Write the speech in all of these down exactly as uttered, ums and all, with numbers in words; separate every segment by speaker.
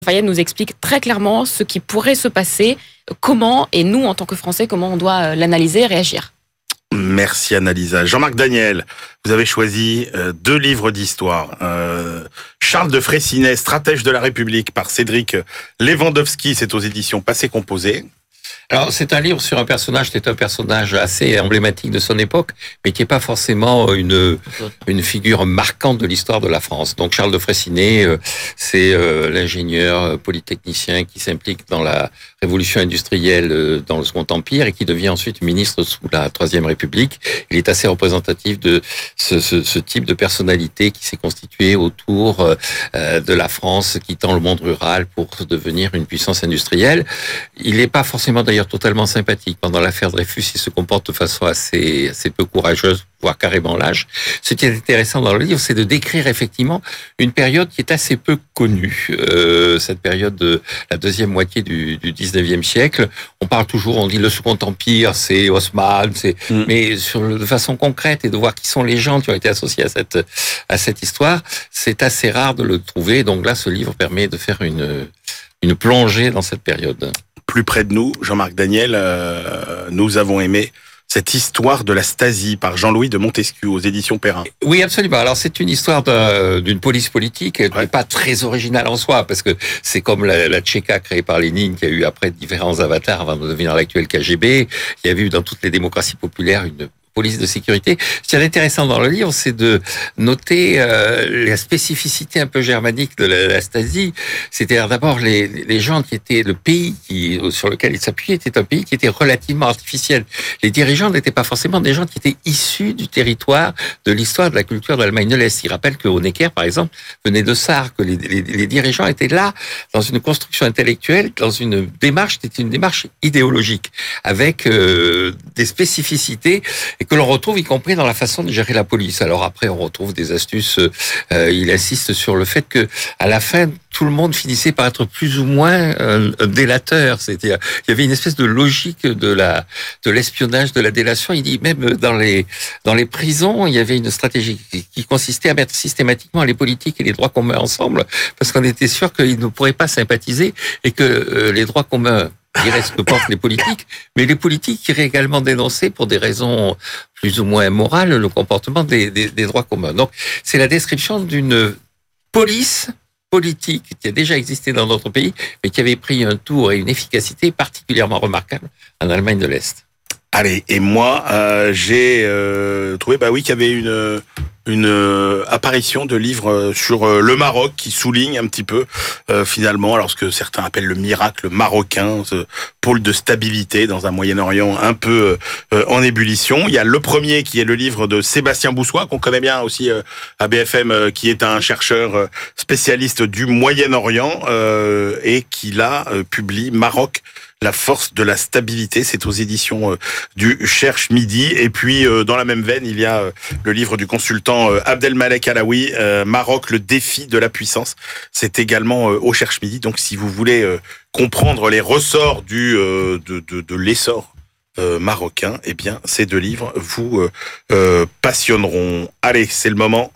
Speaker 1: Fayet nous explique très clairement ce qui pourrait se passer, comment, et nous, en tant que Français, comment on doit l'analyser et réagir.
Speaker 2: Merci Annalisa. Jean-Marc Daniel, vous avez choisi euh, deux livres d'histoire. Euh, Charles de Freycinet, Stratège de la République, par Cédric Lewandowski, c'est aux éditions Passé Composé.
Speaker 3: Alors, c'est un livre sur un personnage qui est un personnage assez emblématique de son époque, mais qui n'est pas forcément une une figure marquante de l'histoire de la France. Donc, Charles de Freycinet, euh, c'est euh, l'ingénieur polytechnicien qui s'implique dans la révolution industrielle euh, dans le Second Empire et qui devient ensuite ministre sous la Troisième République. Il est assez représentatif de ce, ce, ce type de personnalité qui s'est constituée autour euh, de la France, quittant le monde rural pour devenir une puissance industrielle. Il n'est pas forcément d'ailleurs totalement sympathique. Pendant l'affaire Dreyfus, il se comporte de façon assez, assez peu courageuse, voire carrément lâche. Ce qui est intéressant dans le livre, c'est de décrire effectivement une période qui est assez peu connue. Euh, cette période de la deuxième moitié du, du dix-neuvième siècle. On parle toujours, on dit le Second Empire, c'est Haussmann, c'est, mmh. mais sur le, de façon concrète et de voir qui sont les gens qui ont été associés à cette, à cette histoire, c'est assez rare de le trouver. Donc là, ce livre permet de faire une, une plongée dans cette période.
Speaker 2: Plus près de nous, Jean-Marc Daniel, euh, nous avons aimé cette histoire de la Stasi par Jean-Louis de Montesquieu aux éditions Perrin.
Speaker 3: Oui, absolument. Alors, c'est une histoire d'un, d'une police politique qui n'est ouais. pas très originale en soi, parce que c'est comme la, la Tchéka créée par Lénine, qui a eu après différents avatars avant de devenir l'actuel K G B. Il y avait eu dans toutes les démocraties populaires une police de sécurité. Ce qui est intéressant dans le livre, c'est de noter euh, la spécificité un peu germanique de la, la Stasi. C'est-à-dire d'abord les, les gens qui étaient le pays qui, sur lequel ils s'appuyaient était un pays qui était relativement artificiel. Les dirigeants n'étaient pas forcément des gens qui étaient issus du territoire, de l'histoire, de la culture de l'Allemagne de l'Est. Il rappelle que Honecker, par exemple, venait de Sarre, que les, les, les dirigeants étaient là dans une construction intellectuelle, dans une démarche, c'était une démarche idéologique, avec euh, des spécificités et que l'on retrouve y compris dans la façon de gérer la police. Alors après, on retrouve des astuces. Euh, il insiste sur le fait que à la fin, tout le monde finissait par être plus ou moins un, un délateur. C'est-à-dire, il y avait une espèce de logique de la de l'espionnage, de la délation. Il dit même dans les dans les prisons, il y avait une stratégie qui, qui consistait à mettre systématiquement les politiques et les droits communs ensemble, parce qu'on était sûr qu'ils ne pourraient pas sympathiser et que euh, les droits communs iraient ce que portent les politiques, mais les politiques iraient également dénoncer pour des raisons plus ou moins morales le comportement des, des, des droits communs. Donc, c'est la description d'une police politique qui a déjà existé dans notre pays, mais qui avait pris un tour et une efficacité particulièrement remarquable en Allemagne de l'Est.
Speaker 2: Allez, et moi, euh, j'ai euh, trouvé, bah oui, qu'il y avait une une euh, apparition de livres sur euh, le Maroc qui souligne un petit peu euh, finalement, alors ce que certains appellent le miracle marocain, ce pôle de stabilité dans un Moyen-Orient un peu euh, en ébullition. Il y a le premier qui est le livre de Sébastien Boussois, qu'on connaît bien aussi euh, à B F M, euh, qui est un chercheur euh, spécialiste du Moyen-Orient euh, et qui là euh, publie Maroc, la force de la stabilité. C'est aux éditions euh, du Cherche Midi. Et puis, euh, dans la même veine, il y a euh, le livre du consultant euh, Abdelmalek Alaoui, euh, Maroc, le défi de la puissance. C'est également euh, au Cherche Midi. Donc, si vous voulez euh, comprendre les ressorts du euh, de, de, de l'essor euh, marocain, eh bien, ces deux livres vous euh, euh, passionneront. Allez, c'est le moment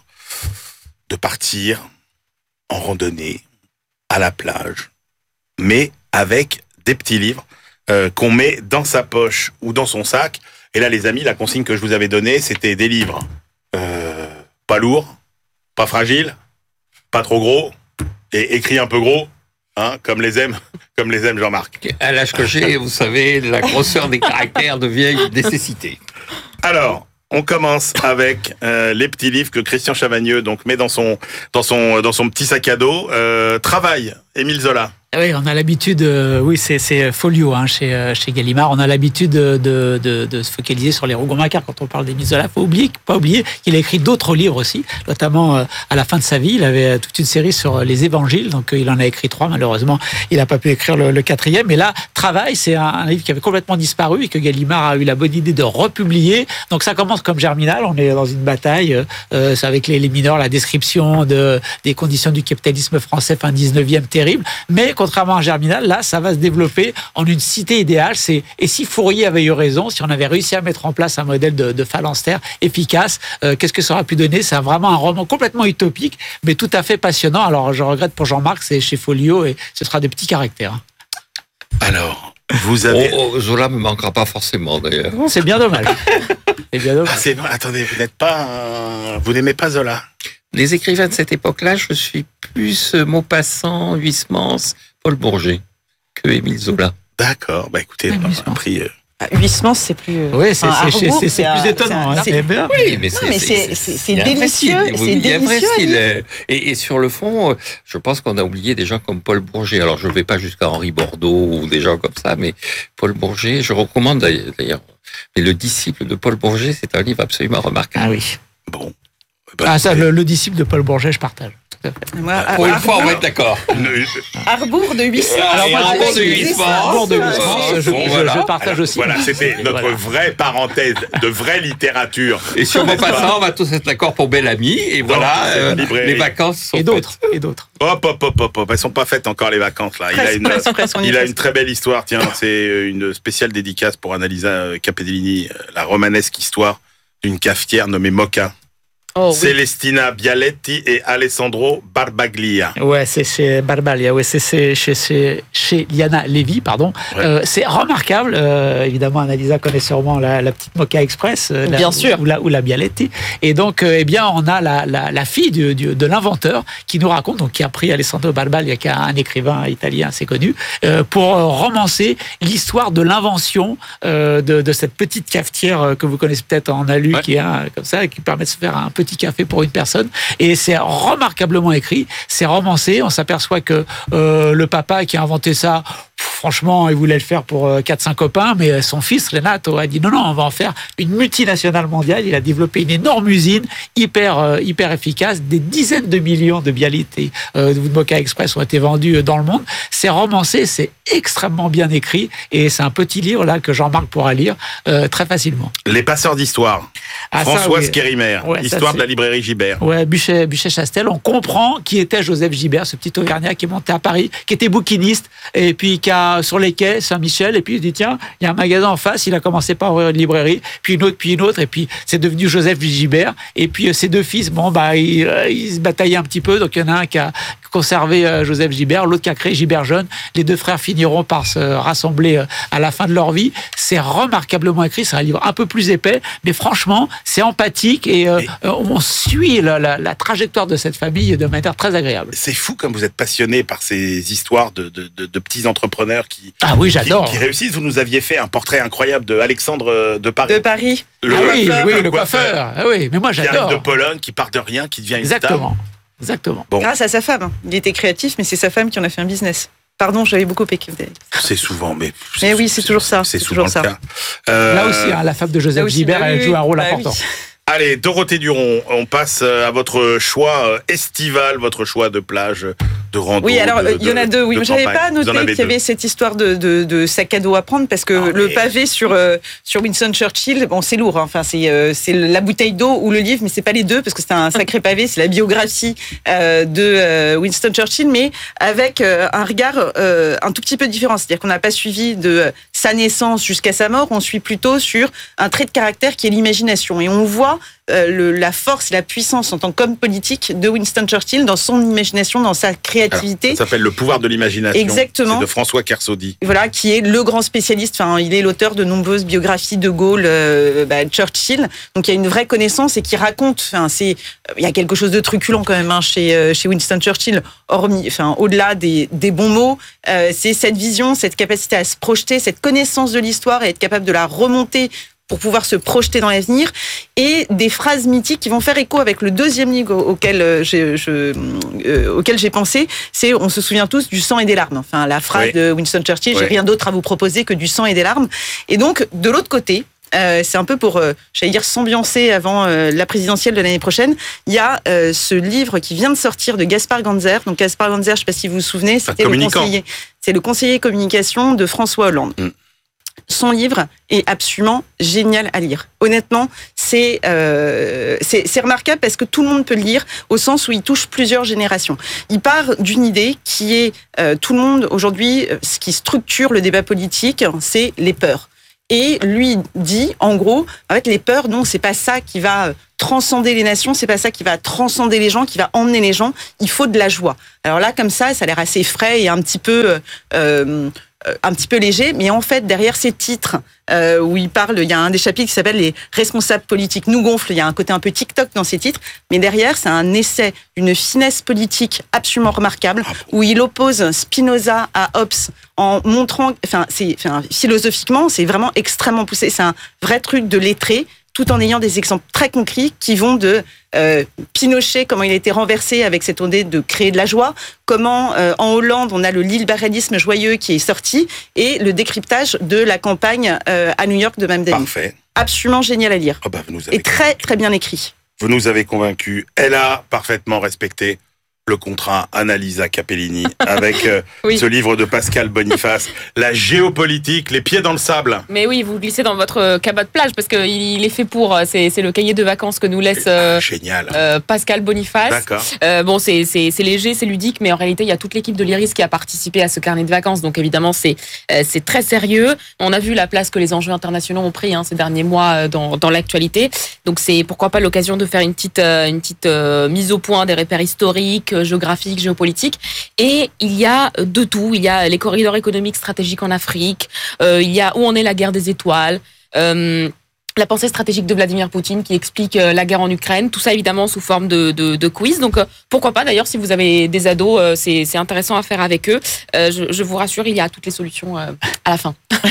Speaker 2: de partir en randonnée à la plage, mais avec des petits livres euh, qu'on met dans sa poche ou dans son sac. Et là, les amis, la consigne que je vous avais donnée, c'était des livres euh, pas lourds, pas fragiles, pas trop gros, et écrits un peu gros, hein, comme les aime, comme les aime Jean-Marc.
Speaker 3: À l'âge que j'ai, vous savez, la grosseur des caractères devient une nécessité.
Speaker 2: Alors, on commence avec euh, les petits livres que Christian Chavagneux donc met dans son dans son dans son petit sac à dos. Euh, Travail, Émile Zola.
Speaker 4: Oui, on a l'habitude, euh, oui, c'est, c'est Folio hein, chez, euh, chez Gallimard. On a l'habitude de, de, de, de se focaliser sur les Rougon-Macquart quand on parle d'Émile Zola. Faut oublier, pas oublier qu'il a écrit d'autres livres aussi, notamment euh, à la fin de sa vie. Il avait toute une série sur les Évangiles, donc euh, il en a écrit trois. Malheureusement, il n'a pas pu écrire le, le quatrième. Mais là, Travail, c'est un, un livre qui avait complètement disparu et que Gallimard a eu la bonne idée de republier. Donc ça commence comme Germinal. On est dans une bataille, euh, c'est avec les, les mineurs, la description de des conditions du capitalisme français fin dix-neuvième terrible. Mais quand contrairement à Germinal, là, ça va se développer en une cité idéale. C'est, et si Fourier avait eu raison, si on avait réussi à mettre en place un modèle de, de phalanstère efficace, euh, qu'est-ce que ça aurait pu donner? C'est vraiment un roman complètement utopique, mais tout à fait passionnant. Alors, je regrette pour Jean-Marc, c'est chez Folio et ce sera des petits caractères.
Speaker 2: Alors, vous avez...
Speaker 3: Oh, oh, Zola me manquera pas forcément, d'ailleurs.
Speaker 4: C'est bien dommage. C'est bien dommage.
Speaker 2: Ah, c'est... Attendez, vous n'êtes pas... un- Vous n'aimez pas Zola?
Speaker 3: Les écrivains de cette époque-là, je suis plus Maupassant, Huysmans, Paul Bourget que Émile Zola.
Speaker 2: D'accord, bah écoutez,
Speaker 4: Oui,
Speaker 2: on
Speaker 4: Huysmans.
Speaker 2: a pris... euh,
Speaker 5: Ah, Huysmans, c'est plus. euh,
Speaker 4: Oui, c'est,
Speaker 5: enfin,
Speaker 4: c'est, c'est,
Speaker 5: Harbour,
Speaker 4: c'est, c'est
Speaker 5: un-
Speaker 4: plus étonnant.
Speaker 5: c'est un-
Speaker 4: Hein, mais bien.
Speaker 3: Oui, mais
Speaker 5: Non, mais c'est- c'est- c'est
Speaker 3: il y a un vrai
Speaker 5: délicieux,
Speaker 3: style,
Speaker 5: c'est
Speaker 3: il y a un vrai
Speaker 5: délicieux,
Speaker 3: style,
Speaker 5: Yves.
Speaker 3: euh, Et, et sur le fond, euh, je pense qu'on a oublié des gens comme Paul Bourget. Alors, je ne vais pas jusqu'à Henri Bordeaux ou des gens comme ça, mais Paul Bourget, je recommande d'ailleurs. Mais Le disciple de Paul Bourget, c'est un livre absolument remarquable.
Speaker 4: Ah oui.
Speaker 2: Bon. Bah,
Speaker 4: Ah, ça,
Speaker 2: écoutez,
Speaker 4: le, le disciple de Paul Bourget, je partage. Tout à fait.
Speaker 5: Moi,
Speaker 3: Pour une
Speaker 5: Harbour-
Speaker 3: fois, on va être d'accord.
Speaker 2: une-
Speaker 5: Harbour de Huysmans.
Speaker 3: Alors, moi,
Speaker 5: Avec
Speaker 3: Harbour de
Speaker 5: des
Speaker 3: Huysmans.
Speaker 5: essences.
Speaker 4: Harbour de
Speaker 3: Ah,
Speaker 4: Huysmans, je, je,
Speaker 3: bon,
Speaker 4: je
Speaker 3: voilà.
Speaker 4: partage
Speaker 2: Alors,
Speaker 4: aussi.
Speaker 2: voilà, c'était notre
Speaker 4: Voilà.
Speaker 2: vraie parenthèse de vraie littérature.
Speaker 3: Et sur Maupassant, on va tous être d'accord pour Bel Ami. Et
Speaker 2: Non,
Speaker 3: voilà,
Speaker 2: c'est la
Speaker 3: euh,
Speaker 2: librairie.
Speaker 3: les vacances sont
Speaker 4: Et d'autres. Et d'autres.
Speaker 2: Hop, hop, hop, hop, hop. Elles sont pas faites encore les vacances là. Il a
Speaker 5: Presque,
Speaker 2: une,
Speaker 5: presque, presque, on y est
Speaker 2: il a
Speaker 5: presque.
Speaker 2: une très belle histoire. Tiens, c'est une spéciale dédicace pour Annalisa euh, Capellini, euh, la romanesque histoire d'une cafetière nommée Mocha.
Speaker 1: Oh, oui.
Speaker 2: Celestina Bialetti et Alessandro Barbaglia.
Speaker 4: Ouais, c'est chez Barbalia, ouais, c'est, c'est chez, chez, chez Liana Lévy, pardon.
Speaker 2: Ouais.
Speaker 4: Euh, c'est remarquable, euh, évidemment, Annalisa connaît sûrement la, la petite Mocha Express, euh, la-
Speaker 1: Bien sûr.
Speaker 4: ou la, ou la Bialetti. Et donc, euh, eh bien, on a la, la, la fille du, du- de l'inventeur qui nous raconte, donc qui a pris Alessandro Barbaglia, qui est un écrivain italien assez connu, euh, pour euh, romancer l'histoire de l'invention euh, de, de cette petite cafetière euh, que vous connaissez peut-être en alu,
Speaker 2: Ouais.
Speaker 4: qui est un- comme ça, et qui permet de se faire un petit café pour une personne. Et c'est remarquablement écrit, c'est romancé. On s'aperçoit que euh, le papa qui a inventé ça, pff, franchement, il voulait le faire pour euh, quatre cinq copains, mais son fils, Renato, a dit non, non, on va en faire une multinationale mondiale. Il a développé une énorme usine, hyper, euh, hyper efficace. Des dizaines de millions de Bialetti euh, de Mocha Express ont été vendus dans le monde. C'est romancé, c'est extrêmement bien écrit, et c'est un petit livre là que Jean-Marc pourra lire euh, très facilement.
Speaker 2: Les passeurs d'histoire.
Speaker 4: Ah, ça,
Speaker 2: François
Speaker 4: oui.
Speaker 2: Squérimer.
Speaker 4: Ouais, ça,
Speaker 2: Histoire
Speaker 4: c'est-
Speaker 2: de la librairie Gibert.
Speaker 4: Ouais, Buchet, Buchet-Chastel, on comprend qui était Joseph Gibert, ce petit Auvergnat qui est monté à Paris, qui était bouquiniste, et puis qui a sur les quais Saint-Michel, et puis il dit tiens, il y a un magasin en face, il a commencé par ouvrir une librairie, puis une autre, puis une autre, et puis c'est devenu Joseph Gibert, et puis euh, ses deux fils, bon bah ils, euh, ils se bataillaient un petit peu, donc il y en a un qui a conservé euh, Joseph Gibert, l'autre qui a créé Gibert Jeune. Les deux frères finiront par se rassembler euh, à la fin de leur vie. C'est remarquablement écrit, c'est un livre un peu plus épais, mais franchement, c'est empathique et euh,
Speaker 2: Et-
Speaker 4: euh, on suit la, la, la trajectoire de cette famille de manière très agréable.
Speaker 2: C'est fou comme vous êtes passionné par ces histoires de, de, de, de petits entrepreneurs qui,
Speaker 4: Ah oui,
Speaker 2: qui,
Speaker 4: j'adore.
Speaker 2: qui réussissent. Vous nous aviez fait un portrait incroyable de Alexandre euh, de Paris.
Speaker 5: De Paris.
Speaker 2: Le
Speaker 4: ah oui,
Speaker 2: coiffeur,
Speaker 4: oui,
Speaker 2: le
Speaker 4: le coiffeur. Ah oui, mais moi
Speaker 2: Qui arrive
Speaker 4: j'adore.
Speaker 2: de Pologne, qui part de rien, qui devient une star.
Speaker 4: Exactement. Exactement.
Speaker 2: Bon.
Speaker 5: Grâce à sa femme. Il était créatif, mais c'est sa femme qui en a fait un business. Pardon, j'avais beaucoup péqué.
Speaker 2: C'est souvent, mais.
Speaker 5: Mais oui, c'est toujours ça,
Speaker 2: C'est
Speaker 5: c'est
Speaker 2: souvent
Speaker 5: toujours
Speaker 2: le
Speaker 5: ça.
Speaker 2: cas. Euh,
Speaker 4: Là aussi, hein, la femme de Joseph
Speaker 5: Là aussi,
Speaker 4: Gibert,
Speaker 5: bah
Speaker 4: elle
Speaker 5: oui,
Speaker 4: joue un rôle
Speaker 5: bah
Speaker 4: important.
Speaker 5: oui.
Speaker 2: Allez, Dorothée Duron, on passe à votre choix euh, estival, votre choix de plage, de rando.
Speaker 5: Oui, alors
Speaker 2: de-
Speaker 5: euh, il y en a
Speaker 2: de-
Speaker 5: deux. Oui,
Speaker 2: de
Speaker 5: mais j'avais
Speaker 2: campagne.
Speaker 5: pas
Speaker 2: Vous en
Speaker 5: noté
Speaker 2: avez
Speaker 5: qu'il y
Speaker 2: deux.
Speaker 5: avait cette histoire de, de, de sac à dos à prendre parce que
Speaker 2: Ah,
Speaker 5: le
Speaker 2: mais-
Speaker 5: pavé sur euh, sur Winston Churchill, bon, c'est lourd. hein. Enfin, c'est euh, c'est la bouteille d'eau ou le livre, mais c'est pas les deux parce que c'est un sacré pavé. C'est la biographie euh, de euh, Winston Churchill, mais avec euh, un regard euh, un tout petit peu différent. C'est-à-dire qu'on n'a pas suivi de euh, sa naissance jusqu'à sa mort. On suit plutôt sur un trait de caractère qui est l'imagination, et on voit euh, le, la force et la puissance en tant qu'homme politique de Winston Churchill dans son imagination, dans sa créativité.
Speaker 2: Ça s'appelle Le pouvoir de l'imagination.
Speaker 5: Exactement.
Speaker 2: C'est de François Kersaudy.
Speaker 5: Voilà, qui est le grand spécialiste. Enfin, il est l'auteur de nombreuses biographies de Gaulle, euh, bah, Churchill. Donc, il y a une vraie connaissance et qui raconte. Enfin, c'est, il y a quelque chose de truculent quand même hein, chez euh, chez Winston Churchill. Hormis, enfin, au-delà des des bons mots, euh, c'est cette vision, cette capacité à se projeter, cette connaissance de l'histoire et être capable de la remonter pour pouvoir se projeter dans l'avenir, et des phrases mythiques qui vont faire écho avec le deuxième livre auquel j'ai, je, euh, auquel j'ai pensé, c'est, on se souvient tous, du sang et des larmes. Enfin, la phrase
Speaker 2: Oui.
Speaker 5: de Winston Churchill, j'ai
Speaker 2: Oui.
Speaker 5: rien d'autre à vous proposer que du sang et des larmes. Et donc, de l'autre côté, euh, c'est un peu pour, euh, j'allais dire, s'ambiancer avant euh, la présidentielle de l'année prochaine. Il y a euh, ce livre qui vient de sortir de Gaspard Ganzer. Donc, Gaspard Ganzer, je ne sais pas si vous vous souvenez, c'était le
Speaker 2: communicant.
Speaker 5: conseiller, c'est le conseiller communication de François Hollande.
Speaker 2: Mm.
Speaker 5: son livre est absolument génial à lire. Honnêtement, c'est, euh, c'est, c'est remarquable parce que tout le monde peut le lire au sens où il touche plusieurs générations. Il part d'une idée qui est, euh, tout le monde aujourd'hui, ce qui structure le débat politique, c'est les peurs. Et lui dit, en gros, en fait, les peurs, non, c'est pas ça qui va transcender les nations, c'est pas ça qui va transcender les gens, qui va emmener les gens. Il faut de la joie. Alors là, comme ça, ça a l'air assez frais et un petit peu, euh, un petit peu léger, mais en fait, derrière ces titres euh, où il parle, il y a un des chapitres qui s'appelle les responsables politiques nous gonflent. Il y a un côté un peu TikTok dans ces titres, mais derrière, c'est un essai, une finesse politique absolument remarquable où il oppose Spinoza à Hobbes en montrant, enfin, c'est, enfin, philosophiquement, c'est vraiment extrêmement poussé. C'est un vrai truc de lettré, tout en ayant des exemples très concrets qui vont de euh, Pinochet, comment il a été renversé avec cette idée de créer de la joie, comment euh, en Hollande on a le libéralisme joyeux qui est sorti, et le décryptage de la campagne euh, à New York de Mme Daly.
Speaker 2: Parfait.
Speaker 5: Absolument génial à lire.
Speaker 2: Oh bah, vous nous avez
Speaker 5: et très très bien écrit.
Speaker 2: Vous nous avez convaincus. Elle a parfaitement respecté le contrat Annalisa Capellini avec euh, oui. ce livre de Pascal Boniface, La géopolitique, les pieds dans le sable.
Speaker 1: Mais oui, vous glissez dans votre cabot de plage parce qu'il il est fait pour, c'est, c'est le cahier de vacances que nous laisse euh,
Speaker 2: ah, génial.
Speaker 1: Euh, Pascal Boniface.
Speaker 2: D'accord.
Speaker 1: Euh, bon, c'est, c'est, c'est léger, c'est ludique, mais en réalité, il y a toute l'équipe de l'Iris qui a participé à ce carnet de vacances, donc évidemment, c'est, euh, c'est très sérieux. On a vu la place que les enjeux internationaux ont pris hein, ces derniers mois dans, dans l'actualité, donc c'est pourquoi pas l'occasion de faire une petite, euh, une petite euh, mise au point des repères historiques, géographique, géopolitique, et il y a de tout. Il y a les corridors économiques stratégiques en Afrique, euh, il y a où en est la guerre des étoiles, euh, la pensée stratégique de Vladimir Poutine qui explique euh, la guerre en Ukraine, tout ça évidemment sous forme de, de, de quiz. Donc euh, pourquoi pas d'ailleurs, si vous avez des ados, euh, c'est, c'est intéressant à faire avec eux. Euh, je, je vous rassure, il y a toutes les solutions euh, à la fin,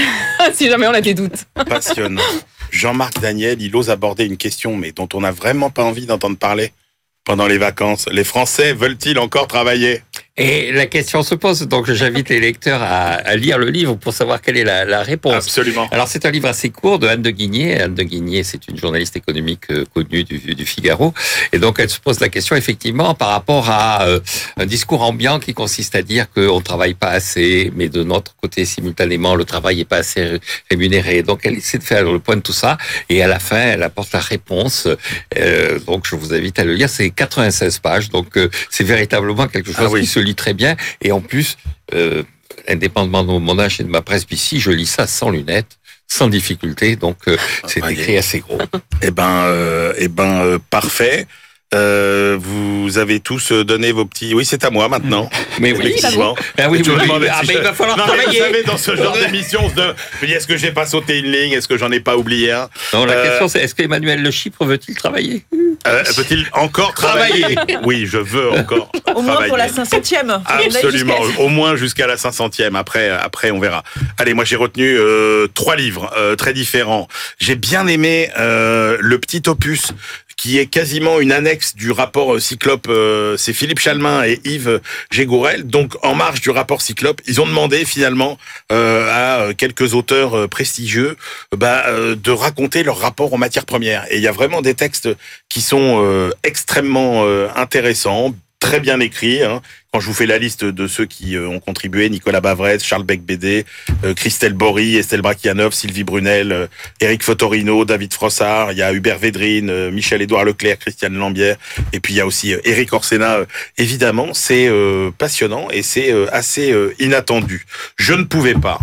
Speaker 1: si jamais on a des doutes.
Speaker 2: Passionnant. Jean-Marc Daniel, il ose aborder une question, mais dont on n'a vraiment pas envie d'entendre parler. Pendant les vacances, les Français veulent-ils encore travailler ?
Speaker 3: Et la question se pose, donc j'invite les lecteurs à, à lire le livre pour savoir quelle est la, la réponse.
Speaker 2: Absolument.
Speaker 3: Alors c'est un livre assez court de Anne de Guigné. Anne de Guigné, c'est une journaliste économique euh, connue du, du Figaro. Et donc elle se pose la question effectivement par rapport à euh, un discours ambiant qui consiste à dire qu'on ne travaille pas assez, mais de notre côté simultanément le travail n'est pas assez rémunéré. Donc elle essaie de faire le point de tout ça et à la fin elle apporte la réponse. Euh, donc je vous invite à le lire. C'est quatre-vingt-seize pages, donc euh, c'est véritablement quelque chose ah oui. qui se lit très bien. Et en plus, euh, indépendamment de mon âge et de ma presbytie, je lis ça sans lunettes, sans difficulté. Donc, euh, c'est ah, écrit assez gros.
Speaker 2: Eh ben, euh, eh ben, euh, parfait. Euh, vous avez tous donné vos petits... Oui, c'est à moi maintenant.
Speaker 3: Mais oui,
Speaker 2: effectivement.
Speaker 3: Ah oui,
Speaker 2: oui,
Speaker 3: oui,
Speaker 2: oui.
Speaker 3: Ah,
Speaker 2: si
Speaker 3: mais
Speaker 2: je...
Speaker 3: il va falloir
Speaker 2: non,
Speaker 3: travailler.
Speaker 2: Mais vous savez, dans ce genre d'émission, on se demande, je dis, est-ce que j'ai pas sauté une ligne ? Est-ce que j'en ai pas oublié un ?
Speaker 3: Non, la euh... question c'est, est-ce qu'Emmanuel Le Chypre veut-il travailler ?
Speaker 2: Euh, peut-il encore travailler ? Oui, je veux encore
Speaker 5: Au
Speaker 2: travailler.
Speaker 5: moins pour la cinq centième.
Speaker 2: Absolument, au moins jusqu'à la cinq centième. Après, après, on verra. Allez, moi j'ai retenu euh, trois livres euh, très différents. J'ai bien aimé euh, le petit opus qui est quasiment une annexe du rapport Cyclope. Euh, c'est Philippe Chalmin et Yves Gégourel. Donc, en marge du rapport Cyclope, ils ont demandé finalement euh, à quelques auteurs euh, prestigieux bah, euh, de raconter leur rapport aux matières premières. Et il y a vraiment des textes qui sont euh, extrêmement euh, intéressants, très bien écrits. Hein. Quand je vous fais la liste de ceux qui ont contribué, Nicolas Bavrez, Charles Becbédé, euh, Christelle Bory, Estelle Brakianov, Sylvie Brunel, euh, Éric Fotorino, David Frossard, il y a Hubert Védrine, euh, Michel-Édouard Leclerc, Christiane Lambière, et puis il y a aussi euh, Éric Orsena. Euh, évidemment, c'est euh, passionnant et c'est euh, assez euh, inattendu. Je ne pouvais pas,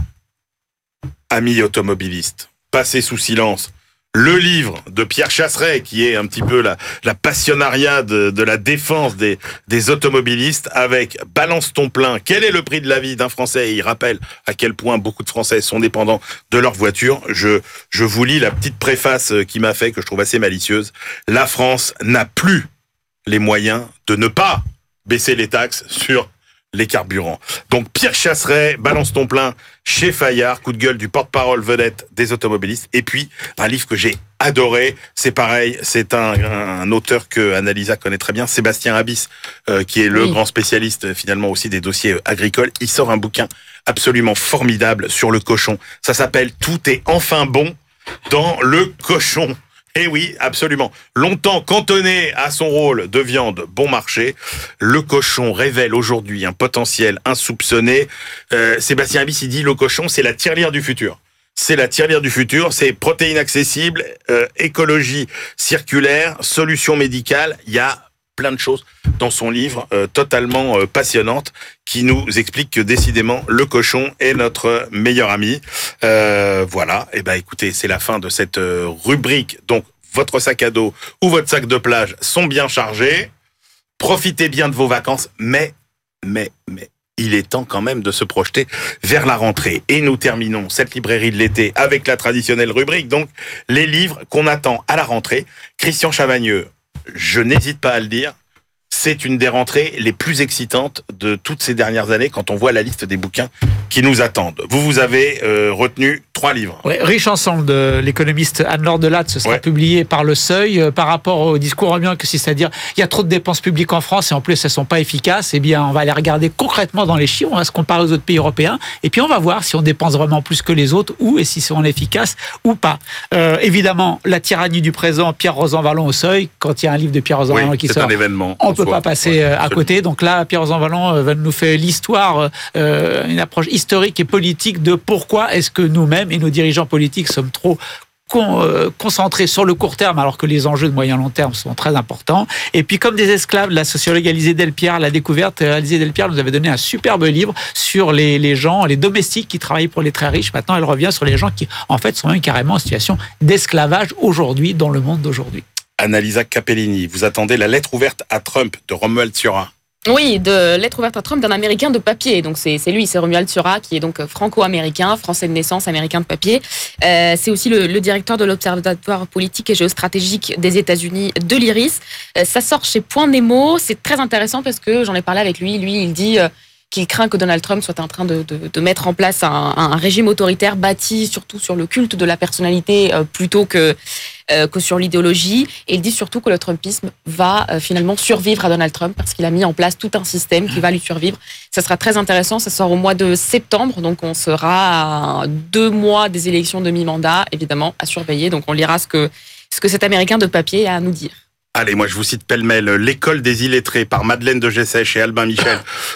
Speaker 2: amis automobilistes, passer sous silence le livre de Pierre Chasseret, qui est un petit peu la, la passionnariat de, de la défense des, des automobilistes, avec Balance ton plein. Quel est le prix de la vie d'un Français ? Et il rappelle à quel point beaucoup de Français sont dépendants de leur voiture. Je, je vous lis la petite préface qui m'a fait, que je trouve assez malicieuse. La France n'a plus les moyens de ne pas baisser les taxes sur les carburants. Donc Pierre Chasseret, Balance ton plein, chez Fayard, coup de gueule du porte-parole vedette des automobilistes. Et puis, un livre que j'ai adoré, c'est pareil, c'est un, un auteur que Annalisa connaît très bien, Sébastien Abyss, euh, qui est le oui. grand spécialiste finalement aussi des dossiers agricoles. Il sort un bouquin absolument formidable sur le cochon. Ça s'appelle « Tout est enfin bon dans le cochon ». Eh oui, absolument. Longtemps cantonné à son rôle de viande bon marché, le cochon révèle aujourd'hui un potentiel insoupçonné. Euh, Sébastien Abyss, il dit le cochon, c'est la tirelire du futur. c'est la tirelire du futur, c'est protéines accessibles, euh, écologie circulaire, solutions médicales. Il y a plein de choses dans son livre euh, totalement euh, passionnante qui nous explique que décidément le cochon est notre meilleur ami. Euh, voilà, et ben écoutez, c'est la fin de cette euh, rubrique. Donc votre sac à dos ou votre sac de plage sont bien chargés. Profitez bien de vos vacances, mais mais mais il est temps quand même de se projeter vers la rentrée. Et nous terminons cette librairie de l'été avec la traditionnelle rubrique, donc les livres qu'on attend à la rentrée. Christian Chavagneux, je n'hésite pas à le dire, c'est une des rentrées les plus excitantes de toutes ces dernières années quand on voit la liste des bouquins qui nous attendent. Vous, vous avez euh, retenu trois livres.
Speaker 4: Ouais, Riche ensemble de l'économiste Anne-Laure Delatte, ce sera
Speaker 2: ouais.
Speaker 4: publié par Le Seuil euh, par rapport au discours ambiant, que c'est-à-dire il y a trop de dépenses publiques en France et en plus elles sont pas efficaces. Eh bien, on va aller regarder concrètement dans les chiffres, on va se comparer aux autres pays européens et puis on va voir si on dépense vraiment plus que les autres ou et si on est efficace ou pas. Euh, évidemment, La tyrannie du présent, Pierre Rosanvallon au Seuil. Quand il y a un livre de Pierre Rosanvallon
Speaker 2: oui,
Speaker 4: qui
Speaker 2: c'est
Speaker 4: sort,
Speaker 2: un événement.
Speaker 4: on peut
Speaker 2: soi.
Speaker 4: pas passer
Speaker 2: ouais,
Speaker 4: à côté. Donc là, Pierre Rosanvallon va nous faire l'histoire, euh, une approche historique et politique de pourquoi est-ce que nous-mêmes et nos dirigeants politiques sommes trop con, euh, concentrés sur le court terme alors que les enjeux de moyen long terme sont très importants. Et puis comme des esclaves, la sociologue Alizée Delpierre l'a découverte. Alizée Delpierre nous avait donné un superbe livre sur les, les gens, les domestiques qui travaillent pour les très riches. Maintenant, elle revient sur les gens qui, en fait, sont même carrément en situation d'esclavage aujourd'hui, dans le monde d'aujourd'hui.
Speaker 2: Annalisa Capellini, vous attendez La lettre ouverte à Trump de Romuald Thurah.
Speaker 1: Oui, de lettre ouverte à Trump d'un Américain de papier. Donc c'est c'est lui, c'est Romuald Thurah, qui est donc franco-américain, français de naissance, américain de papier. Euh, c'est aussi le, le directeur de l'Observatoire politique et géostratégique des États-Unis de l'I R I S. Euh, ça sort chez Point Nemo. C'est très intéressant parce que j'en ai parlé avec lui. Lui, il dit euh, qu'il craint que Donald Trump soit en train de, de, de mettre en place un, un régime autoritaire bâti surtout sur le culte de la personnalité euh, plutôt que Euh, que sur l'idéologie. Et il dit surtout que le Trumpisme va euh, finalement survivre à Donald Trump parce qu'il a mis en place tout un système qui va lui survivre. Ça sera très intéressant. Ça sort au mois de septembre. Donc on sera à deux mois des élections de mi-mandat, évidemment, à surveiller. Donc on lira ce que, ce que cet Américain de papier a à nous dire.
Speaker 2: Allez, moi je vous cite pêle-mêle L'école des illettrés par Madeleine de Gessèche et Albin Michel.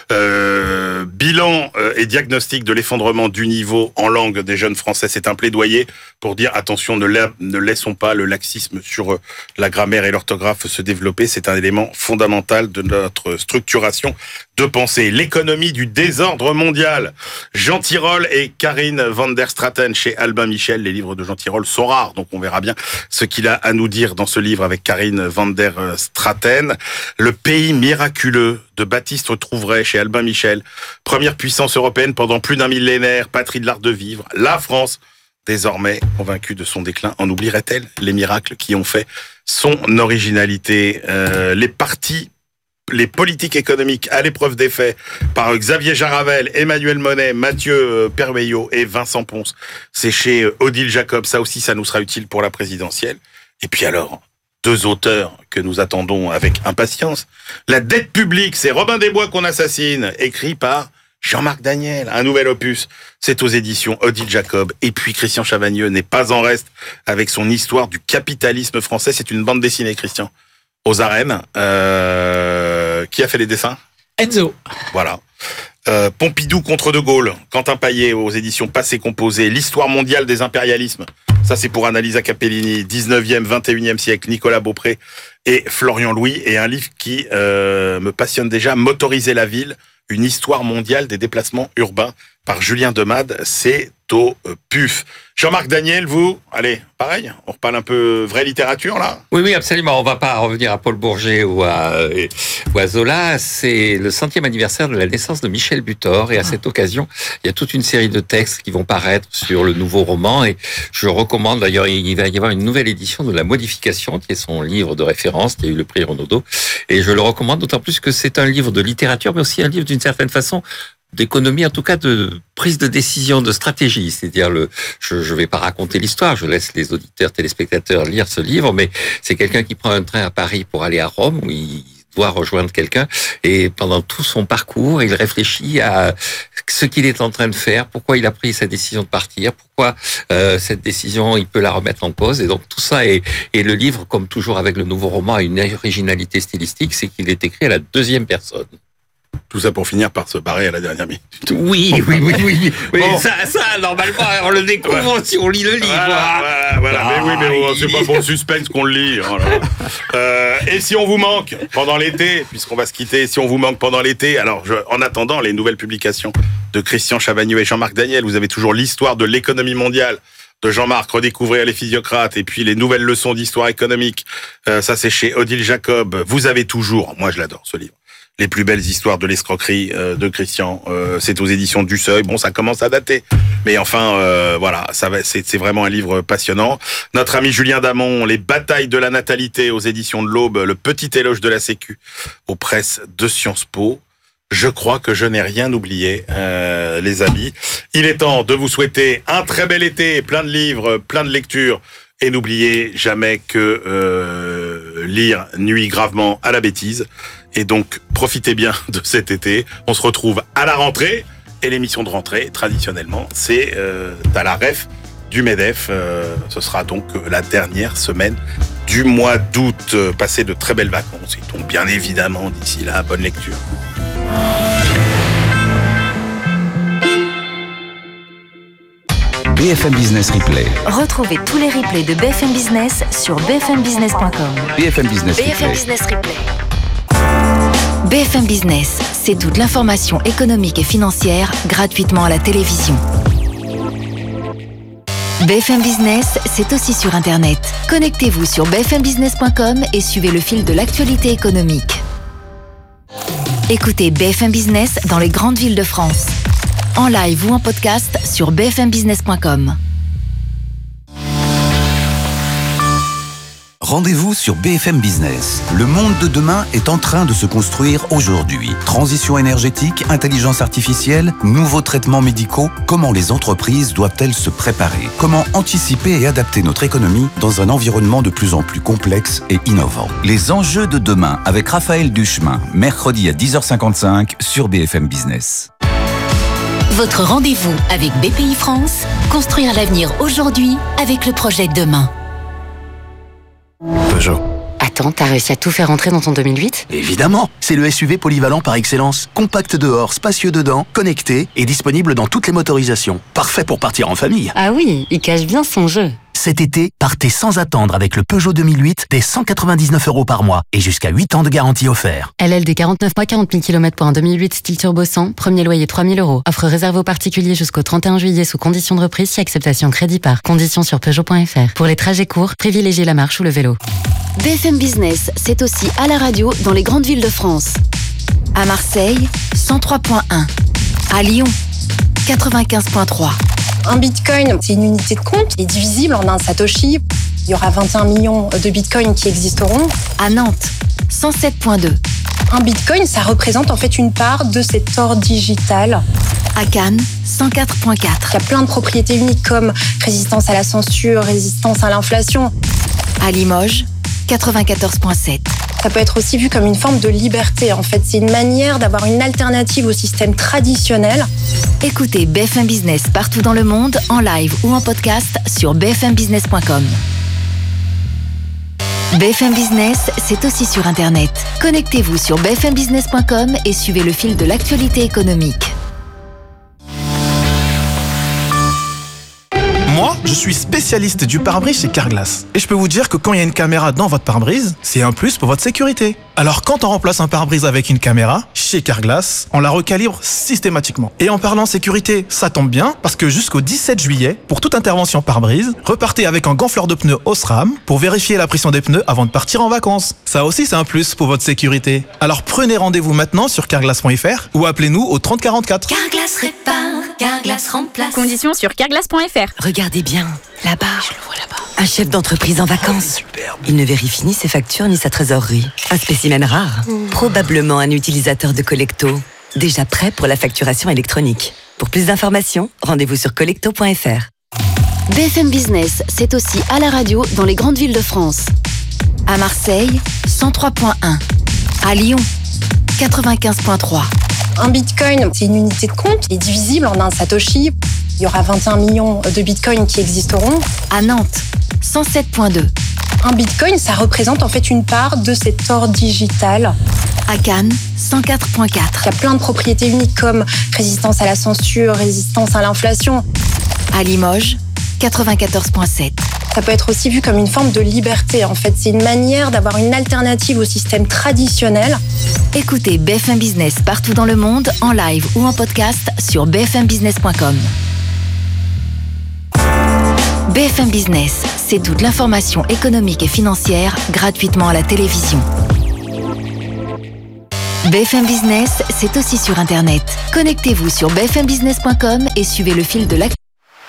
Speaker 2: Euh, bilan euh, et diagnostic de l'effondrement du niveau en langue des jeunes Français. C'est un plaidoyer pour dire attention, ne, la, ne laissons pas le laxisme sur euh, la grammaire et l'orthographe se développer. C'est un élément fondamental de notre structuration de pensée. L'économie du désordre mondial. Jean Tirole et Karine van der Straten chez Albin Michel. Les livres de Jean Tirole sont rares, donc on verra bien ce qu'il a à nous dire dans ce livre avec Karine van der Straten. Le pays miraculeux de Baptiste Trouvray chez Albin Michel. Première puissance européenne pendant plus d'un millénaire, patrie de l'art de vivre. La France, désormais convaincue de son déclin, en oublierait-elle les miracles qui ont fait son originalité? euh, Les partis Les politiques économiques à l'épreuve des faits par Xavier Jaravel, Emmanuel Monet, Mathieu Permeillot et Vincent Ponce. C'est chez Odile Jacob. Ça aussi, ça nous sera utile pour la présidentielle. Et puis alors, deux auteurs que nous attendons avec impatience. La dette publique, c'est Robin des Bois qu'on assassine, écrit par Jean-Marc Daniel. Un nouvel opus, c'est aux éditions Odile Jacob. Et puis Christian Chavagneux n'est pas en reste avec son histoire du capitalisme français. C'est une bande dessinée, Christian, aux arènes. Euh, qui a fait les dessins?
Speaker 4: Enzo.
Speaker 2: Voilà. Euh, Pompidou contre De Gaulle, Quentin Paillet aux éditions Passé Composé, l'histoire mondiale des impérialismes. Ça, c'est pour Annalisa Capellini, dix-neuvième, vingt et unième siècle, Nicolas Beaupré et Florian Louis. Et un livre qui euh, me passionne déjà, Motoriser la ville, une histoire mondiale des déplacements urbains par Julien Demade. C'est au P U F. Jean-Marc Daniel, vous, allez, pareil, on reparle un peu vraie littérature, là?
Speaker 3: Oui, oui, absolument. On va pas revenir à Paul Bourget ou à, ou à Zola. C'est le centième anniversaire de la naissance de Michel Butor. Et à cette occasion, il y a toute une série de textes qui vont paraître sur le nouveau roman. Et je recommande, d'ailleurs, il va y avoir une nouvelle édition de La Modification, qui est son livre de référence, qui a eu le prix Renaudot. Et je le recommande d'autant plus que c'est un livre de littérature, mais aussi un livre d'une certaine façon d'économie, en tout cas de prise de décision, de stratégie. C'est-à-dire, le, je ne vais pas raconter l'histoire, je laisse les auditeurs, téléspectateurs lire ce livre, mais c'est quelqu'un qui prend un train à Paris pour aller à Rome, où il doit rejoindre quelqu'un, et pendant tout son parcours, il réfléchit à ce qu'il est en train de faire, pourquoi il a pris sa décision de partir, pourquoi euh, cette décision, il peut la remettre en cause. Et donc tout ça, est, et le livre, comme toujours avec le nouveau roman, a une originalité stylistique, c'est qu'il est écrit à la deuxième personne.
Speaker 2: Tout ça pour finir par se barrer à la dernière minute.
Speaker 3: Oui, oui, oui, oui. oui.
Speaker 2: Bon.
Speaker 3: Ça, ça, normalement, on le découvre si on lit le livre.
Speaker 2: Voilà, voilà, voilà.
Speaker 3: Ah,
Speaker 2: mais oui, mais bon,
Speaker 3: il-
Speaker 2: c'est pas pour le suspense qu'on le lit. Oh là là. Euh, et si on vous manque pendant l'été, puisqu'on va se quitter, si on vous manque pendant l'été, alors je, en attendant les nouvelles publications de Christian Chavagneux et Jean-Marc Daniel, vous avez toujours l'histoire de l'économie mondiale de Jean-Marc, redécouvrir les physiocrates, et puis les nouvelles leçons d'histoire économique. Euh, ça, c'est chez Odile Jacob. Vous avez toujours, moi je l'adore ce livre, les plus belles histoires de l'escroquerie euh, de Christian. Euh, c'est aux éditions du Seuil. Bon, ça commence à dater, mais enfin, euh, voilà, ça va. C'est, c'est vraiment un livre passionnant. Notre ami Julien Damon, Les batailles de la natalité aux éditions de l'Aube, Le petit éloge de la Sécu aux presses de Sciences Po. Je crois que je n'ai rien oublié, euh, les amis. Il est temps de vous souhaiter un très bel été, plein de livres, plein de lectures. Et n'oubliez jamais que euh, lire nuit gravement à la bêtise. Et donc, profitez bien de cet été. On se retrouve à la rentrée. Et l'émission de rentrée, traditionnellement, c'est euh, à la ref du MEDEF. Euh, ce sera donc la dernière semaine du mois d'août. Passez de très belles vacances. Et donc, bien évidemment, d'ici là, bonne lecture.
Speaker 6: B F M Business Replay.
Speaker 7: Retrouvez tous les replays de B F M Business sur b f m business point com.
Speaker 6: B F M Business
Speaker 7: B F M
Speaker 6: Replay.
Speaker 7: Business Replay. B F M Business, c'est toute l'information économique et financière gratuitement à la télévision. B F M Business, c'est aussi sur Internet. Connectez-vous sur b f m business point com et suivez le fil de l'actualité économique. Écoutez B F M Business dans les grandes villes de France. En live ou en podcast sur b f m business point com.
Speaker 6: Rendez-vous sur B F M Business. Le monde de demain est en train de se construire aujourd'hui. Transition énergétique, intelligence artificielle, nouveaux traitements médicaux. Comment les entreprises doivent-elles se préparer? Comment anticiper et adapter notre économie dans un environnement de plus en plus complexe et innovant? Les enjeux de demain avec Raphaël Duchemin, mercredi à dix heures cinquante-cinq sur B F M Business.
Speaker 7: Votre rendez-vous avec B P I France, construire l'avenir aujourd'hui avec le projet de demain.
Speaker 8: Peugeot.
Speaker 9: Attends, t'as réussi à tout faire rentrer dans ton deux mille huit?
Speaker 8: Évidemment, c'est le S U V polyvalent par excellence. Compact dehors, spacieux dedans, connecté et disponible dans toutes les motorisations. Parfait pour partir en famille.
Speaker 9: Ah oui, il cache bien son jeu.
Speaker 8: Cet été, partez sans attendre avec le Peugeot deux mille huit dès cent quatre-vingt-dix-neuf euros par mois et jusqu'à huit ans de garantie offert.
Speaker 9: L L D quarante-neuf mois, quarante mille kilomètres pour un deux mille huit style turbo cent, premier loyer trois mille euros. Offre réservée aux particuliers jusqu'au trente et un juillet sous condition de reprise si acceptation crédit par. Conditions sur Peugeot point F R. Pour les trajets courts, privilégiez la marche ou le vélo.
Speaker 7: B F M Business, c'est aussi à la radio dans les grandes villes de France. À Marseille, cent trois point un. À Lyon, quatre-vingt-quinze point trois.
Speaker 10: Un bitcoin, c'est une unité de compte, il est divisible en un satoshi. Il y aura vingt et un millions de bitcoins qui existeront.
Speaker 7: À Nantes, cent sept point deux.
Speaker 10: Un bitcoin, ça représente en fait une part de cet or digital.
Speaker 7: À Cannes, cent quatre point quatre.
Speaker 10: Il y a plein de propriétés uniques comme résistance à la censure, résistance à l'inflation.
Speaker 7: À Limoges, quatre-vingt-quatorze point sept.
Speaker 10: Ça peut être aussi vu comme une forme de liberté. En fait, c'est une manière d'avoir une alternative au système traditionnel.
Speaker 7: Écoutez B F M Business partout dans le monde, en live ou en podcast sur b f m business point com. B F M Business, c'est aussi sur Internet. Connectez-vous sur b f m business point com et suivez le fil de l'actualité économique.
Speaker 11: Moi, je suis spécialiste du pare-brise chez Carglass. Et je peux vous dire que quand il y a une caméra dans votre pare-brise, c'est un plus pour votre sécurité. Alors quand on remplace un pare-brise avec une caméra, chez Carglass, on la recalibre systématiquement. Et en parlant sécurité, ça tombe bien, parce que jusqu'au dix-sept juillet, pour toute intervention pare-brise, repartez avec un gonfleur de pneus Osram pour vérifier la pression des pneus avant de partir en vacances. Ça aussi, c'est un plus pour votre sécurité. Alors prenez rendez-vous maintenant sur carglass point f r ou appelez-nous au trente quarante-quatre.
Speaker 7: Carglass répare, Carglass remplace.
Speaker 12: Conditions sur carglass point f r.
Speaker 13: Regardez bien, là-bas. Je le vois là-bas. Un chef d'entreprise en vacances. Il ne vérifie ni ses factures ni sa trésorerie. Un spécimen rare. Mmh. Probablement un utilisateur de Collecto. Déjà prêt pour la facturation électronique. Pour plus d'informations, rendez-vous sur collecto point f r.
Speaker 7: B F M Business, c'est aussi à la radio dans les grandes villes de France. À Marseille, cent trois point un. À Lyon, quatre-vingt-quinze point trois.
Speaker 10: Un bitcoin, c'est une unité de compte, il est divisible en un satoshi. Il y aura vingt et un millions de bitcoins qui existeront.
Speaker 7: À Nantes, cent sept point deux.
Speaker 10: Un bitcoin, ça représente en fait une part de cet or digital.
Speaker 7: À Cannes, cent quatre virgule quatre.
Speaker 10: Il y a plein de propriétés uniques comme résistance à la censure, résistance à l'inflation.
Speaker 7: À Limoges, quatre-vingt-quatorze virgule sept.
Speaker 10: Ça peut être aussi vu comme une forme de liberté. En fait, c'est une manière d'avoir une alternative au système traditionnel.
Speaker 7: Écoutez B F M Business partout dans le monde, en live ou en podcast sur b f m business point com. B F M Business, c'est toute l'information économique et financière gratuitement à la télévision. B F M Business, c'est aussi sur Internet. Connectez-vous sur b f m business point com et suivez le fil de l'actu.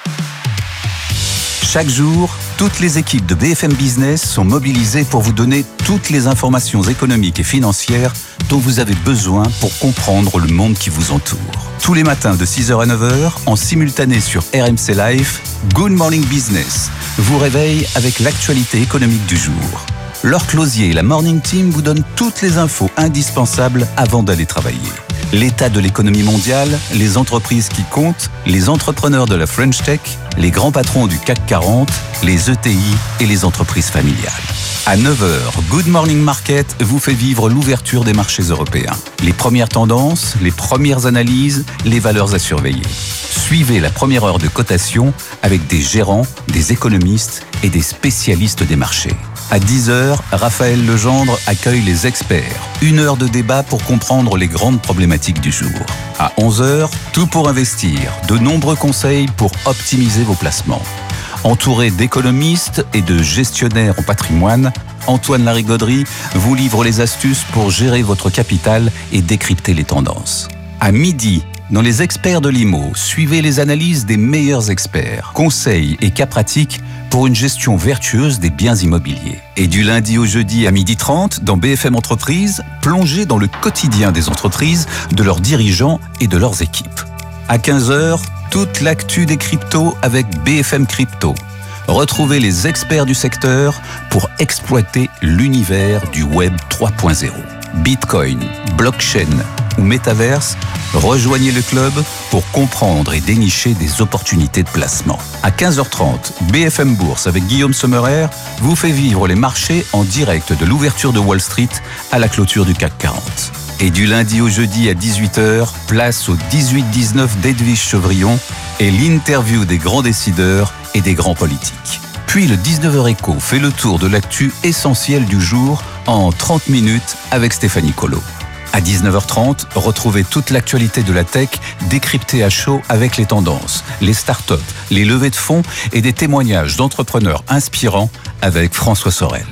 Speaker 6: Chaque jour, toutes les équipes de B F M Business sont mobilisées pour vous donner toutes les informations économiques et financières dont vous avez besoin pour comprendre le monde qui vous entoure. Tous les matins de six heures à neuf heures, en simultané sur R M C Live, Good Morning Business vous réveille avec l'actualité économique du jour. Laure Closier et la Morning Team vous donnent toutes les infos indispensables avant d'aller travailler. L'état de l'économie mondiale, les entreprises qui comptent, les entrepreneurs de la French Tech, les grands patrons du C A C quarante, les E T I et les entreprises familiales. À neuf heures, Good Morning Market vous fait vivre l'ouverture des marchés européens. Les premières tendances, les premières analyses, les valeurs à surveiller. Suivez la première heure de cotation avec des gérants, des économistes et des spécialistes des marchés. À dix heures, Raphaël Legendre accueille les experts. Une heure de débat pour comprendre les grandes problématiques du jour. À onze heures, Tout pour investir. De nombreux conseils pour optimiser vos placements. Entouré d'économistes et de gestionnaires en patrimoine, Antoine Larigauderie vous livre les astuces pour gérer votre capital et décrypter les tendances. À midi, dans les experts de l'I M O, suivez les analyses des meilleurs experts, conseils et cas pratiques pour une gestion vertueuse des biens immobiliers. Et du lundi au jeudi à midi trente, dans B F M Entreprises, plongez dans le quotidien des entreprises, de leurs dirigeants et de leurs équipes. À quinze heures, toute l'actu des cryptos avec B F M Crypto. Retrouvez les experts du secteur pour exploiter l'univers du Web trois point zéro. Bitcoin, blockchain ou métaverse, rejoignez le club pour comprendre et dénicher des opportunités de placement. À quinze heures trente, B F M Bourse avec Guillaume Sommerer vous fait vivre les marchés en direct de l'ouverture de Wall Street à la clôture du C A C quarante. Et du lundi au jeudi à dix-huit heures, place au dix-huit dix-neuf d'Edwige Chevrillon et l'interview des grands décideurs et des grands politiques. Puis le dix-neuf heures Éco fait le tour de l'actu essentielle du jour en trente minutes avec Stéphanie Colo. À dix-neuf heures trente, retrouvez toute l'actualité de la tech décryptée à chaud avec les tendances, les startups, les levées de fonds et des témoignages d'entrepreneurs inspirants avec François Sorel.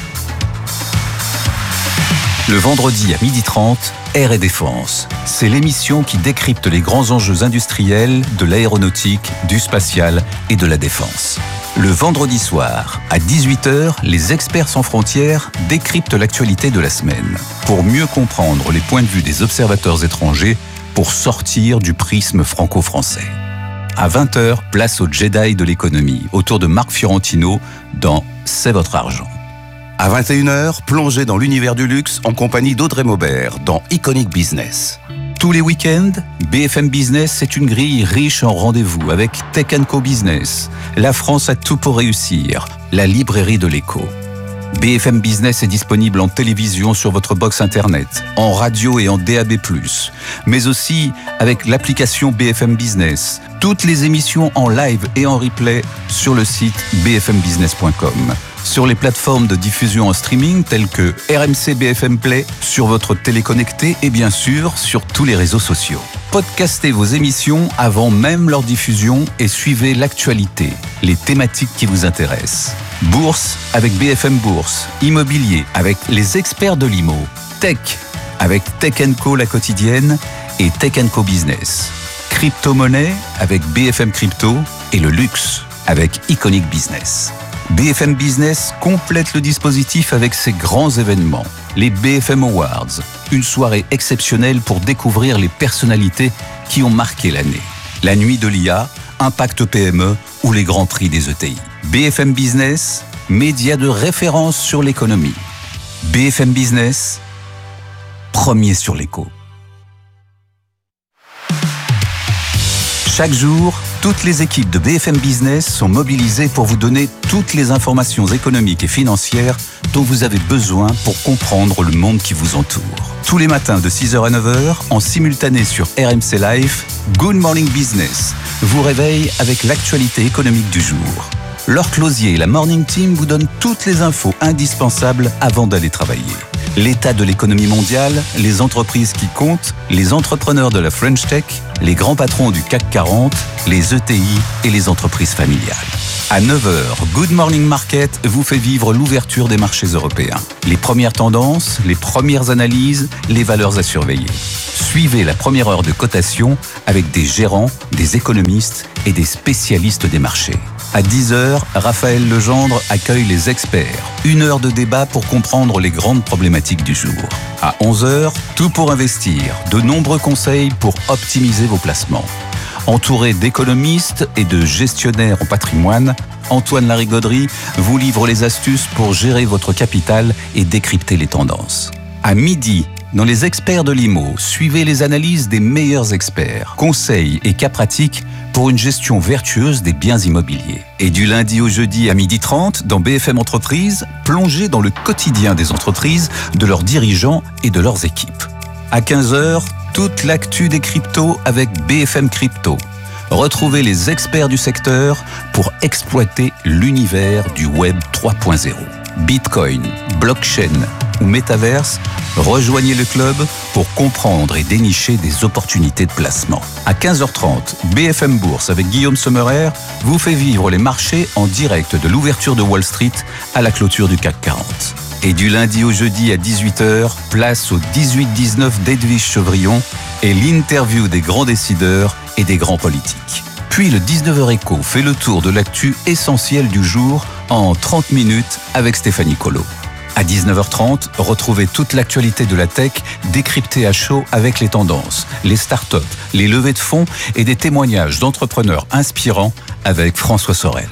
Speaker 6: Le vendredi à midi trente, Air et Défense. C'est l'émission qui décrypte les grands enjeux industriels de l'aéronautique, du spatial et de la défense. Le vendredi soir, à dix-huit heures, les experts sans frontières décryptent l'actualité de la semaine pour mieux comprendre les points de vue des observateurs étrangers pour sortir du prisme franco-français. À vingt heures, place au Jedi de l'économie autour de Marc Fiorentino dans C'est votre argent. À vingt et une heures, plongez dans l'univers du luxe en compagnie d'Audrey Maubert dans Iconic Business. Tous les week-ends, B F M Business, c'est une grille riche en rendez-vous avec Tech and Co Business, La France a tout pour réussir, la librairie de l'écho. B F M Business est disponible en télévision sur votre box internet, en radio et en D A B plus, mais aussi avec l'application B F M Business. Toutes les émissions en live et en replay sur le site b f m business point com. Sur les plateformes de diffusion en streaming telles que R M C B F M Play, sur votre télé connectée et bien sûr sur tous les réseaux sociaux. Podcastez vos émissions avant même leur diffusion et suivez l'actualité, les thématiques qui vous intéressent. Bourse avec B F M Bourse, immobilier avec les experts de l'I M O, tech avec Tech and Co la quotidienne et Tech and Co Business. Crypto-monnaie avec B F M Crypto et le luxe avec Iconic Business. B F M Business complète le dispositif avec ses grands événements. Les B F M Awards, une soirée exceptionnelle pour découvrir les personnalités qui ont marqué l'année. La nuit de l'I A, Impact P M E ou les grands prix des E T I. B F M Business, média de référence sur l'économie. B F M Business, premier sur l'écho. Chaque jour, toutes les équipes de B F M Business sont mobilisées pour vous donner toutes les informations économiques et financières dont vous avez besoin pour comprendre le monde qui vous entoure. Tous les matins de six heures à neuf heures, en simultané sur R M C Live, Good Morning Business vous réveille avec l'actualité économique du jour. Laure Closier et la Morning Team vous donnent toutes les infos indispensables avant d'aller travailler. L'état de l'économie mondiale, les entreprises qui comptent, les entrepreneurs de la French Tech, les grands patrons du C A C quarante, les E T I et les entreprises familiales. À neuf heures, Good Morning Market vous fait vivre l'ouverture des marchés européens. Les premières tendances, les premières analyses, les valeurs à surveiller. Suivez la première heure de cotation avec des gérants, des économistes et des spécialistes des marchés. À dix heures, Raphaël Legendre accueille les experts. Une heure de débat pour comprendre les grandes problématiques du jour. À onze heures, tout pour investir. De nombreux conseils pour optimiser vos placements. Entouré d'économistes et de gestionnaires en patrimoine, Antoine Larigauderie vous livre les astuces pour gérer votre capital et décrypter les tendances. À midi, dans les experts de l'I M O, suivez les analyses des meilleurs experts, conseils et cas pratiques pour une gestion vertueuse des biens immobiliers. Et du lundi au jeudi à midi trente, dans B F M Entreprises, plongez dans le quotidien des entreprises, de leurs dirigeants et de leurs équipes. À quinze heures, toute l'actu des cryptos avec B F M Crypto. Retrouvez les experts du secteur pour exploiter l'univers du Web trois point zéro. Bitcoin, blockchain ou métaverse, rejoignez le club pour comprendre et dénicher des opportunités de placement. À quinze heures trente, B F M Bourse avec Guillaume Sommerer vous fait vivre les marchés en direct de l'ouverture de Wall Street à la clôture du C A C quarante. Et du lundi au jeudi à dix-huit heures, place au dix-huit dix-neuf d'Edwige Chevrillon et l'interview des grands décideurs et des grands politiques. Puis le dix-neuf heures Éco fait le tour de l'actu essentielle du jour en trente minutes avec Stéphanie Collot. À dix-neuf heures trente, retrouvez toute l'actualité de la tech décryptée à chaud avec les tendances, les startups, les levées de fonds et des témoignages d'entrepreneurs inspirants avec François Sorel.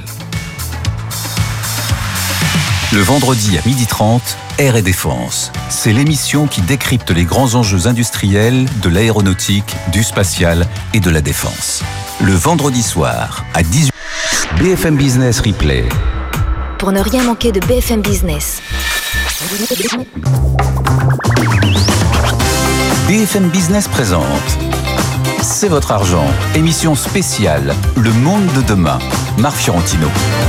Speaker 6: Le vendredi à midi trente, Air et Défense. C'est l'émission qui décrypte les grands enjeux industriels de l'aéronautique, du spatial et de la défense. Le vendredi soir à dix-huit heures, B F M Business Replay.
Speaker 7: Pour ne rien manquer de B F M Business.
Speaker 6: B F M Business présente C'est votre argent, émission spéciale Le monde de demain. Marc Fiorentino.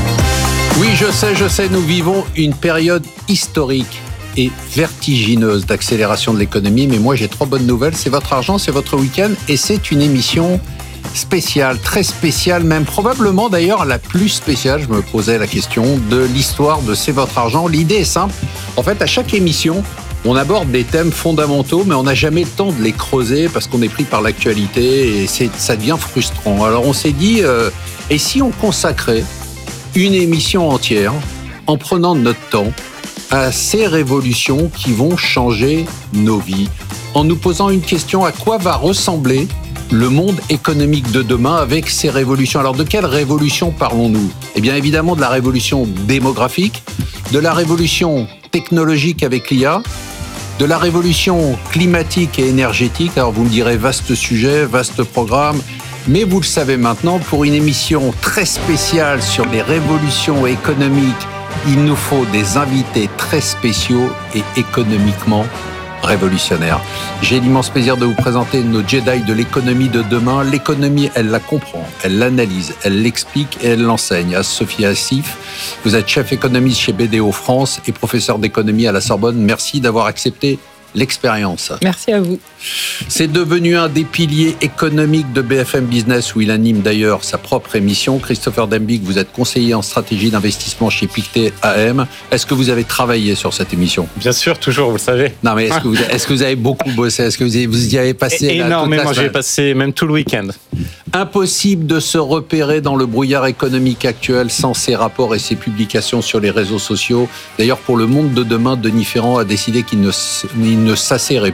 Speaker 3: Oui, je sais, je sais, nous vivons une période historique et vertigineuse d'accélération de l'économie, mais moi j'ai trois bonnes nouvelles, c'est votre argent, c'est votre week-end et c'est une émission spéciale, très spéciale, même probablement d'ailleurs la plus spéciale, je me posais la question, de l'histoire de C'est votre argent. L'idée est simple, en fait à chaque émission, on aborde des thèmes fondamentaux, mais on n'a jamais le temps de les creuser parce qu'on est pris par l'actualité et c'est, ça devient frustrant. Alors on s'est dit, euh, et si on consacrait une émission entière en prenant notre temps à ces révolutions qui vont changer nos vies, en nous posant une question: à quoi va ressembler le monde économique de demain avec ces révolutions? Alors de quelle révolution parlons-nous? Eh bien évidemment de la révolution démographique, de la révolution technologique avec l'I A, de la révolution climatique et énergétique. Alors vous me direz, vaste sujet, vaste programme, mais vous le savez maintenant, pour une émission très spéciale sur les révolutions économiques, il nous faut des invités très spéciaux et économiquement révolutionnaire. J'ai l'immense plaisir de vous présenter nos Jedi de l'économie de demain. L'économie, elle la comprend, elle l'analyse, elle l'explique et elle l'enseigne. Sophie Assif, vous êtes chef économiste chez B D O France et professeur d'économie à la Sorbonne. Merci d'avoir accepté l'expérience.
Speaker 1: Merci à vous.
Speaker 3: C'est devenu un des piliers économiques de B F M Business, où il anime d'ailleurs sa propre émission. Christopher Dembick, vous êtes conseiller en stratégie d'investissement chez Pictet A M. Est-ce que vous avez travaillé sur cette émission?
Speaker 12: Bien sûr, toujours, vous le savez.
Speaker 3: Non, mais est-ce que vous, est-ce que vous avez beaucoup bossé? Est-ce que vous, avez, vous y avez passé
Speaker 12: Et,
Speaker 3: là,
Speaker 12: énormément,
Speaker 3: toute la
Speaker 12: j'ai passé même tout le week-end.
Speaker 3: Impossible de se repérer dans le brouillard économique actuel sans ses rapports et ses publications sur les réseaux sociaux. D'ailleurs, pour le monde de demain, Denis Ferrand a décidé qu'il ne, il ne s'asserrait plus.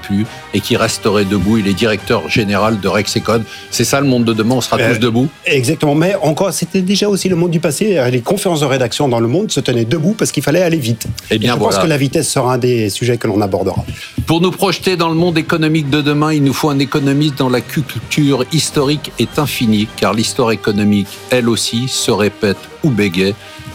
Speaker 3: et qui resterait debout. Il est directeur général de Rexecon. C'est ça le monde de demain, on sera euh, tous debout.
Speaker 14: Exactement, mais encore, c'était déjà aussi le monde du passé. Les conférences de rédaction dans le monde se tenaient debout parce qu'il fallait aller vite.
Speaker 3: Eh bien,
Speaker 14: et je
Speaker 3: voilà.
Speaker 14: pense que la vitesse sera un des sujets que l'on abordera.
Speaker 3: Pour nous projeter dans le monde économique de demain, il nous faut un économiste dont la culture historique est infinie, car l'histoire économique, elle aussi, se répète ou bégaye.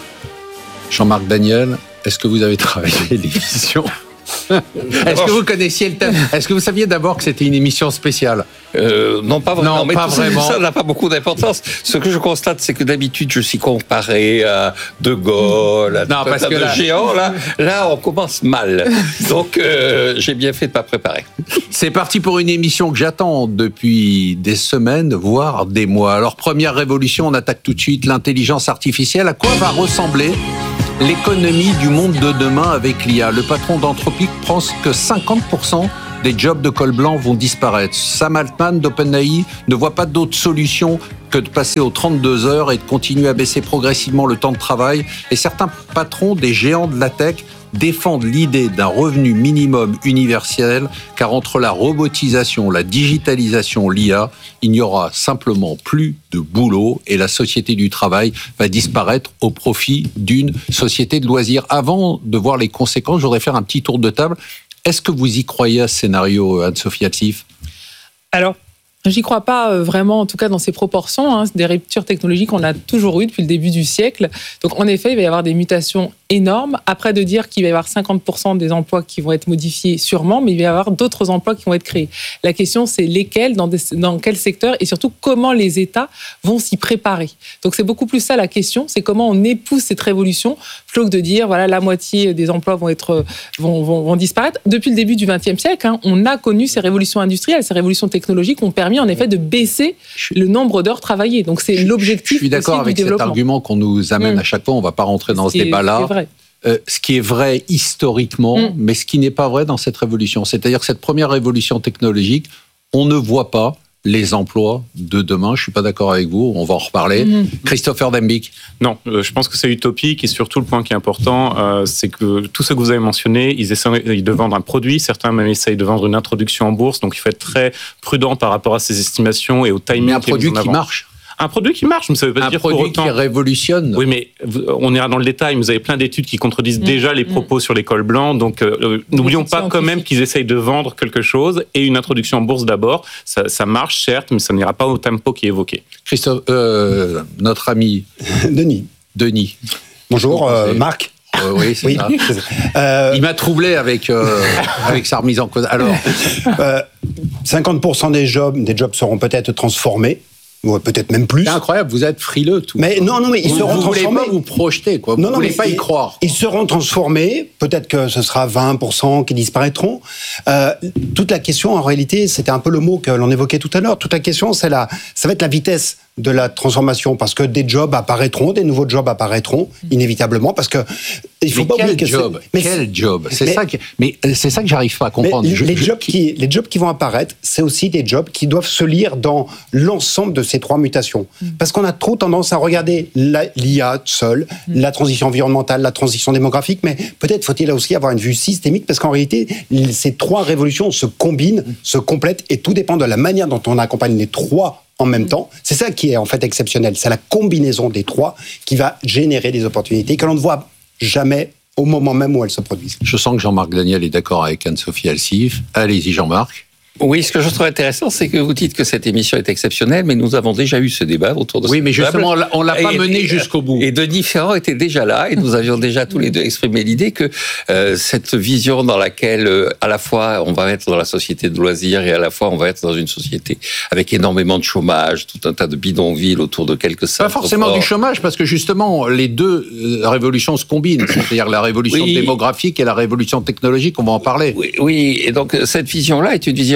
Speaker 3: Jean-Marc Daniel, est-ce que vous avez travaillé l'émission ? Est-ce que vous connaissiez le thème ? Est-ce que vous saviez d'abord que c'était une émission spéciale ?
Speaker 15: euh, Non, pas vraiment.
Speaker 3: Non,
Speaker 15: mais
Speaker 3: pas
Speaker 15: tout
Speaker 3: vraiment.
Speaker 15: Ça n'a pas beaucoup d'importance. Ce que je constate, c'est que d'habitude, je suis comparé à De Gaulle, à
Speaker 3: non,
Speaker 15: tout
Speaker 3: parce
Speaker 15: un
Speaker 3: que
Speaker 15: tas
Speaker 3: là...
Speaker 15: de géants. Là, là, on commence mal. Donc, euh, j'ai bien fait de pas préparer.
Speaker 3: C'est parti pour une émission que j'attends depuis des semaines, voire des mois. Alors, première révolution, on attaque tout de suite l'intelligence artificielle. À quoi va ressembler l'économie du monde de demain avec l'I A? Le patron d'Anthropic pense que cinquante pour cent des jobs de col blanc vont disparaître. Sam Altman d'OpenAI ne voit pas d'autre solution que de passer aux trente-deux heures et de continuer à baisser progressivement le temps de travail. Et certains patrons des géants de la tech défendent l'idée d'un revenu minimum universel, car entre la robotisation, la digitalisation, l'I A, il n'y aura simplement plus de boulot et la société du travail va disparaître au profit d'une société de loisirs. Avant de voir les conséquences, je voudrais faire un petit tour de table. Est-ce que vous y croyez à ce scénario, Anne-Sophie Alsif ?
Speaker 16: Alors, j'y crois pas vraiment, en tout cas dans ces proportions. Hein. Des ruptures technologiques, on a toujours eu depuis le début du siècle. Donc, en effet, il va y avoir des mutations énormes. Après, de dire qu'il va y avoir cinquante pour cent des emplois qui vont être modifiés, sûrement, mais il va y avoir d'autres emplois qui vont être créés. La question, c'est lesquels, dans, des, dans quel secteur, et surtout comment les États vont s'y préparer. Donc, c'est beaucoup plus ça la question, c'est comment on épouse cette révolution, plutôt que de dire, voilà, la moitié des emplois vont, être, vont, vont, vont disparaître. Depuis le début du vingtième siècle, hein, on a connu ces révolutions industrielles, ces révolutions technologiques ont permis, en effet, de baisser le nombre d'heures travaillées. Donc, c'est l'objectif.
Speaker 3: Je suis d'accord avec cet argument qu'on nous amène mmh. à chaque fois. On ne va pas rentrer dans ce débat-là.
Speaker 16: C'est vrai.
Speaker 3: Euh, ce qui est vrai historiquement, mmh. mais ce qui n'est pas vrai dans cette révolution. C'est-à-dire que cette première révolution technologique, on ne voit pas les emplois de demain. Je ne suis pas d'accord avec vous, on va en reparler. Mmh. Christopher Dembick.
Speaker 12: Non, euh, je pense que c'est utopique et surtout le point qui est important, euh, c'est que tout ce que vous avez mentionné, ils essayent de vendre un produit, certains même essayent de vendre une introduction en bourse, donc il faut être très prudent par rapport à ces estimations et au timing.
Speaker 3: Mais un produit qui marche.
Speaker 12: Un produit qui marche, mais ça veut pas
Speaker 3: un
Speaker 12: dire
Speaker 3: produit
Speaker 12: pour autant...
Speaker 3: qui révolutionne.
Speaker 12: Oui, mais on ira dans le détail. Vous avez plein d'études qui contredisent mmh. déjà les propos mmh. sur les cols blancs. Donc, euh, n'oublions pas quand même qu'ils essayent de vendre quelque chose. Et une introduction en bourse d'abord, ça, ça marche certes, mais ça n'ira pas au tempo qui est évoqué.
Speaker 3: Christophe, euh, notre ami
Speaker 14: Denis.
Speaker 3: Denis.
Speaker 14: Bonjour, euh, Marc.
Speaker 3: Euh, oui, c'est oui. ça. Euh... Il m'a troublé avec, euh, avec sa remise en cause. Alors,
Speaker 14: euh, cinquante pour cent des jobs, des jobs seront peut-être transformés. Ouais, peut-être même plus.
Speaker 3: C'est incroyable, vous êtes frileux tout.
Speaker 14: Mais non, non, mais ils
Speaker 3: vous,
Speaker 14: seront
Speaker 3: vous
Speaker 14: transformés.
Speaker 3: Vous voulez pas vous projeter, quoi. Vous
Speaker 14: non, non,
Speaker 3: voulez
Speaker 14: mais
Speaker 3: pas y
Speaker 14: ils,
Speaker 3: croire.
Speaker 14: Ils seront transformés. Peut-être que ce sera vingt pour cent qui disparaîtront. Euh, toute la question, en réalité, c'était un peu le mot que l'on évoquait tout à l'heure. Toute la question, c'est la, ça va être la vitesse de la transformation, parce que des jobs apparaîtront, des nouveaux jobs apparaîtront inévitablement, parce que il faut
Speaker 3: mais
Speaker 14: pas
Speaker 3: quel
Speaker 14: oublier que
Speaker 3: job
Speaker 14: mais
Speaker 3: quel job c'est
Speaker 14: mais,
Speaker 3: ça que, mais c'est ça que j'arrive pas à comprendre.
Speaker 14: Les,
Speaker 3: je,
Speaker 14: les
Speaker 3: je,
Speaker 14: jobs qui les jobs qui vont apparaître, c'est aussi des jobs qui doivent se lire dans l'ensemble de ces trois mutations, mmh. parce qu'on a trop tendance à regarder l'I A seule, mmh. la transition environnementale, la transition démographique, mais peut-être faut-il aussi avoir une vue systémique, parce qu'en réalité, ces trois révolutions se combinent, mmh. se complètent, et tout dépend de la manière dont on accompagne les trois en même temps. C'est ça qui est en fait exceptionnel. C'est la combinaison des trois qui va générer des opportunités que l'on ne voit jamais au moment même où elles se produisent.
Speaker 3: Je sens que Jean-Marc Daniel est d'accord avec Anne-Sophie Alsif. Allez-y, Jean-Marc.
Speaker 15: Oui, ce que je trouve intéressant, c'est que vous dites que cette émission est exceptionnelle, mais nous avons déjà eu ce débat autour de
Speaker 3: oui, mais justement,
Speaker 15: table.
Speaker 3: on l'a pas et, mené et, jusqu'au bout.
Speaker 15: Et Denis Ferrand était déjà là, et nous avions déjà tous les deux exprimé l'idée que euh, cette vision dans laquelle, euh, à la fois, on va être dans la société de loisirs, et à la fois, on va être dans une société avec énormément de chômage, tout un tas de bidonvilles autour de quelques centres.
Speaker 3: Pas forcément forts. Du chômage, parce que justement, les deux révolutions se combinent. C'est-à-dire la révolution oui. démographique et la révolution technologique, on va en parler.
Speaker 15: Oui, oui, et donc cette vision-là est une vision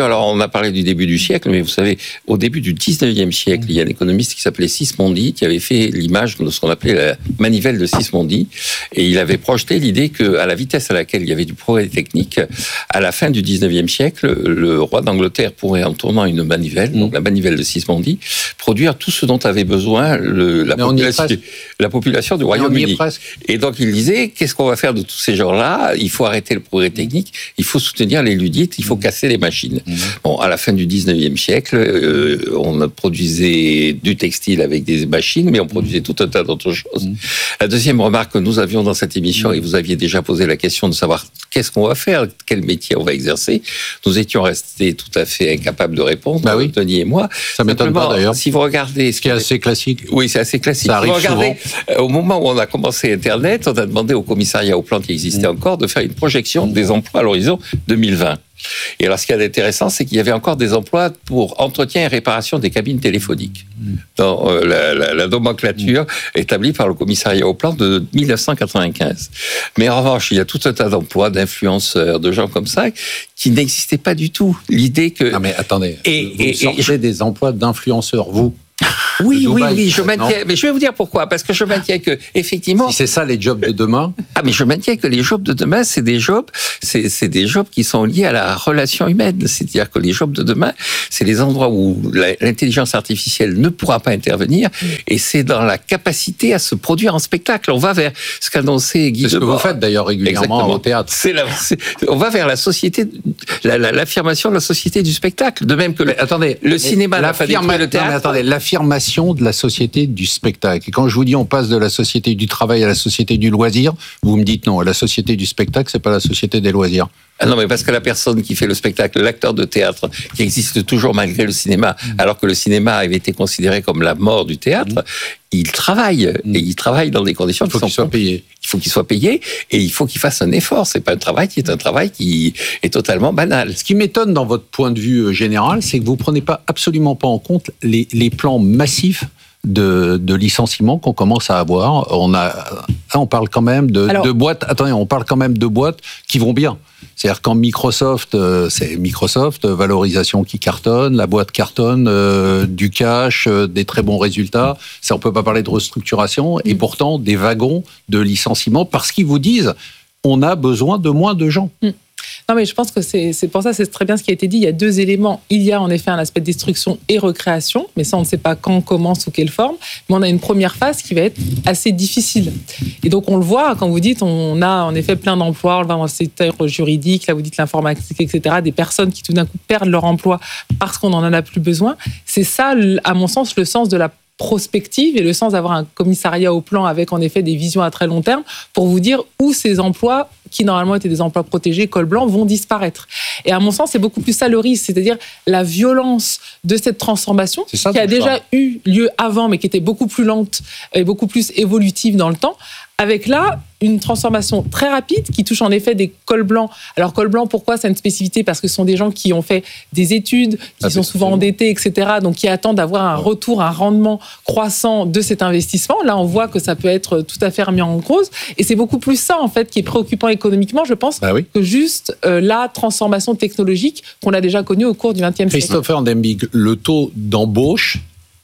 Speaker 15: alors on a parlé du début du siècle, mais vous savez, au début du dix-neuvième siècle, il y a un économiste qui s'appelait Sismondi, qui avait fait l'image de ce qu'on appelait la manivelle de Sismondi, et il avait projeté l'idée qu'à la vitesse à laquelle il y avait du progrès technique, à la fin du dix-neuvième siècle, le roi d'Angleterre pourrait, en tournant une manivelle, mmh. donc la manivelle de Sismondi, produire tout ce dont avait besoin le, la, population, la population du Royaume-Uni. Et donc il disait, qu'est-ce qu'on va faire de tous ces gens-là? Il faut arrêter le progrès technique, il faut soutenir les ludites, il faut mmh. casser les machines. Mmh. Bon, à la fin du dix-neuvième siècle, euh, on produisait du textile avec des machines, mais on produisait tout un tas d'autres choses. Mmh. La deuxième remarque que nous avions dans cette émission, mmh. et vous aviez déjà posé la question de savoir qu'est-ce qu'on va faire, quel métier on va exercer, nous étions restés tout à fait incapables de répondre, bah oui. Denis et moi.
Speaker 17: Ça m'étonne pas d'ailleurs.
Speaker 15: Si vous regardez...
Speaker 17: Ce qui est assez classique.
Speaker 15: Oui, c'est assez classique.
Speaker 17: Ça arrive
Speaker 15: si vous regardez,
Speaker 17: souvent.
Speaker 15: Au moment où on a commencé Internet, on a demandé au commissariat au plan qui existait mmh. encore de faire une projection des emplois à l'horizon deux mille vingt. Et alors, ce qui est intéressant, c'est qu'il y avait encore des emplois pour entretien et réparation des cabines téléphoniques dans euh, la, la, la nomenclature mmh. établie par le commissariat au plan de dix-neuf cent quatre-vingt-quinze. Mais en revanche, il y a tout un tas d'emplois, d'influenceurs, de gens comme ça, qui n'existaient pas du tout. L'idée que...
Speaker 17: Non mais attendez,
Speaker 15: et,
Speaker 17: vous et, sortez et, des emplois d'influenceurs, vous
Speaker 15: Oui, Dubaï, oui, oui, je maintiens. Mais je vais vous dire pourquoi. Parce que je maintiens que, effectivement.
Speaker 17: Si c'est ça les jobs de demain.
Speaker 15: Ah, mais je maintiens que les jobs de demain, c'est des jobs, c'est, c'est des jobs qui sont liés à la relation humaine. C'est-à-dire que les jobs de demain, c'est les endroits où la, l'intelligence artificielle ne pourra pas intervenir, mmh. et c'est dans la capacité à se produire en spectacle. On va vers ce qu'annonçait Guy Debord.
Speaker 17: C'est ce que vous faites d'ailleurs régulièrement Exactement. Au théâtre.
Speaker 15: C'est la, c'est, on va vers la société, la, la, l'affirmation de la société du spectacle. De même que le,
Speaker 17: attendez,
Speaker 15: le cinéma n'a pas détruit le théâtre.
Speaker 17: Non, mais attendez, l'affirmation de la société du spectacle. Et quand je vous dis on passe de la société du travail à la société du loisir, vous me dites non, la société du spectacle, c'est pas la société des loisirs.
Speaker 15: Ah non, mais parce que la personne qui fait le spectacle, l'acteur de théâtre, qui existe toujours malgré le cinéma, mmh. alors que le cinéma avait été considéré comme la mort du théâtre, mmh. il travaille. Mmh. Et il travaille dans des conditions
Speaker 17: il faut
Speaker 15: qui
Speaker 17: qu'il
Speaker 15: sont...
Speaker 17: soit payé.
Speaker 15: Il faut qu'il soit payé et il faut qu'il fasse un effort. C'est pas un travail qui est un travail qui est totalement banal.
Speaker 17: Ce qui m'étonne dans votre point de vue général, c'est que vous prenez pas absolument pas en compte les, les plans massifs de, de licenciements qu'on commence à avoir. On a, on parle quand même de, Alors, de boîtes. Attendez, on parle quand même de boîtes qui vont bien. C'est-à-dire quand Microsoft, c'est Microsoft, valorisation qui cartonne, la boîte cartonne, euh, du cash, euh, des très bons résultats. Ça, on peut pas parler de restructuration. Et pourtant, des wagons de licenciements parce qu'ils vous disent, on a besoin de moins de gens.
Speaker 16: Mm. Non, mais je pense que c'est, c'est pour ça, c'est très bien ce qui a été dit. Il y a deux éléments. Il y a en effet un aspect de destruction et recréation, mais ça, on ne sait pas quand, comment, sous quelle forme. Mais on a une première phase qui va être assez difficile. Et donc, on le voit quand vous dites, on a en effet plein d'emplois, on le voit dans le secteur juridique, là, vous dites l'informatique, et cetera, des personnes qui tout d'un coup perdent leur emploi parce qu'on n'en a plus besoin. C'est ça, à mon sens, le sens de la prospective et le sens d'avoir un commissariat au plan avec en effet des visions à très long terme pour vous dire où ces emplois qui normalement étaient des emplois protégés, col blanc, vont disparaître. Et à mon sens, c'est beaucoup plus ça le risque, c'est-à-dire la violence de cette transformation ça, qui a déjà eu lieu avant, mais qui était beaucoup plus lente et beaucoup plus évolutive dans le temps, avec là une transformation très rapide qui touche en effet des cols blancs. Alors col blanc, pourquoi c'est une spécificité? Parce que ce sont des gens qui ont fait des études, qui ah, sont souvent endettés, et cetera, donc qui attendent d'avoir un retour, un rendement croissant de cet investissement. Là, on voit que ça peut être tout à fait remis en cause, et c'est beaucoup plus ça en fait qui est préoccupant économiquement, je pense, bah oui. que juste euh, la transformation technologique qu'on a déjà connue au cours du vingtième siècle.
Speaker 17: Christopher Dembig, le taux d'embauche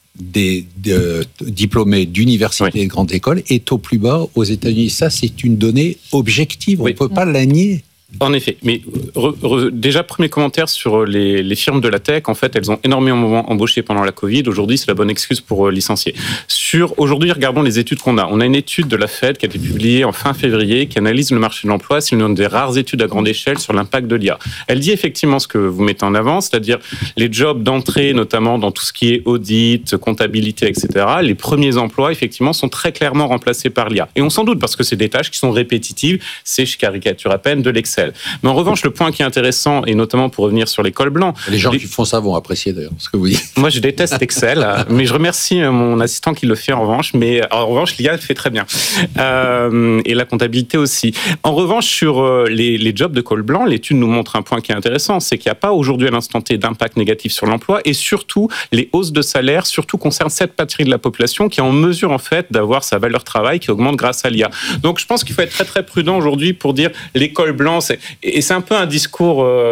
Speaker 17: des de, diplômés d'universités oui. et de grandes écoles est au plus bas aux États-Unis. Ça, c'est une donnée objective. Oui. On ne peut pas la nier.
Speaker 12: En effet, mais re, re, déjà premier commentaire sur les, les firmes de la tech. En fait, elles ont énormément embauché pendant la Covid. Aujourd'hui, c'est la bonne excuse pour licencier. Sur aujourd'hui, regardons les études qu'on a. On a une étude de la Fed qui a été publiée en fin février, qui analyse le marché de l'emploi. C'est une des rares études à grande échelle sur l'impact de l'I A. Elle dit effectivement ce que vous mettez en avant, c'est-à-dire les jobs d'entrée, notamment dans tout ce qui est audit, comptabilité, et cetera. Les premiers emplois, effectivement, sont très clairement remplacés par l'I A. Et on s'en doute parce que c'est des tâches qui sont répétitives. C'est, je caricature à peine, de l'Excel. Mais en revanche, le point qui est intéressant, et notamment pour revenir sur les cols blancs...
Speaker 17: Les gens les... qui font ça vont apprécier d'ailleurs ce que vous dites.
Speaker 12: Moi, je déteste Excel, mais je remercie mon assistant qui le fait en revanche. Mais en revanche, l'I A le fait très bien. Euh, et la comptabilité aussi. En revanche, sur les, les jobs de col blanc, l'étude nous montre un point qui est intéressant, c'est qu'il n'y a pas aujourd'hui à l'instant T d'impact négatif sur l'emploi, et surtout, les hausses de salaire, surtout concernent cette partie de la population qui est en mesure, en fait, d'avoir sa valeur travail qui augmente grâce à l'I A. Donc, je pense qu'il faut être très, très prudent aujourd'hui pour dire les cols blancs, c'est... Et c'est un peu un discours euh,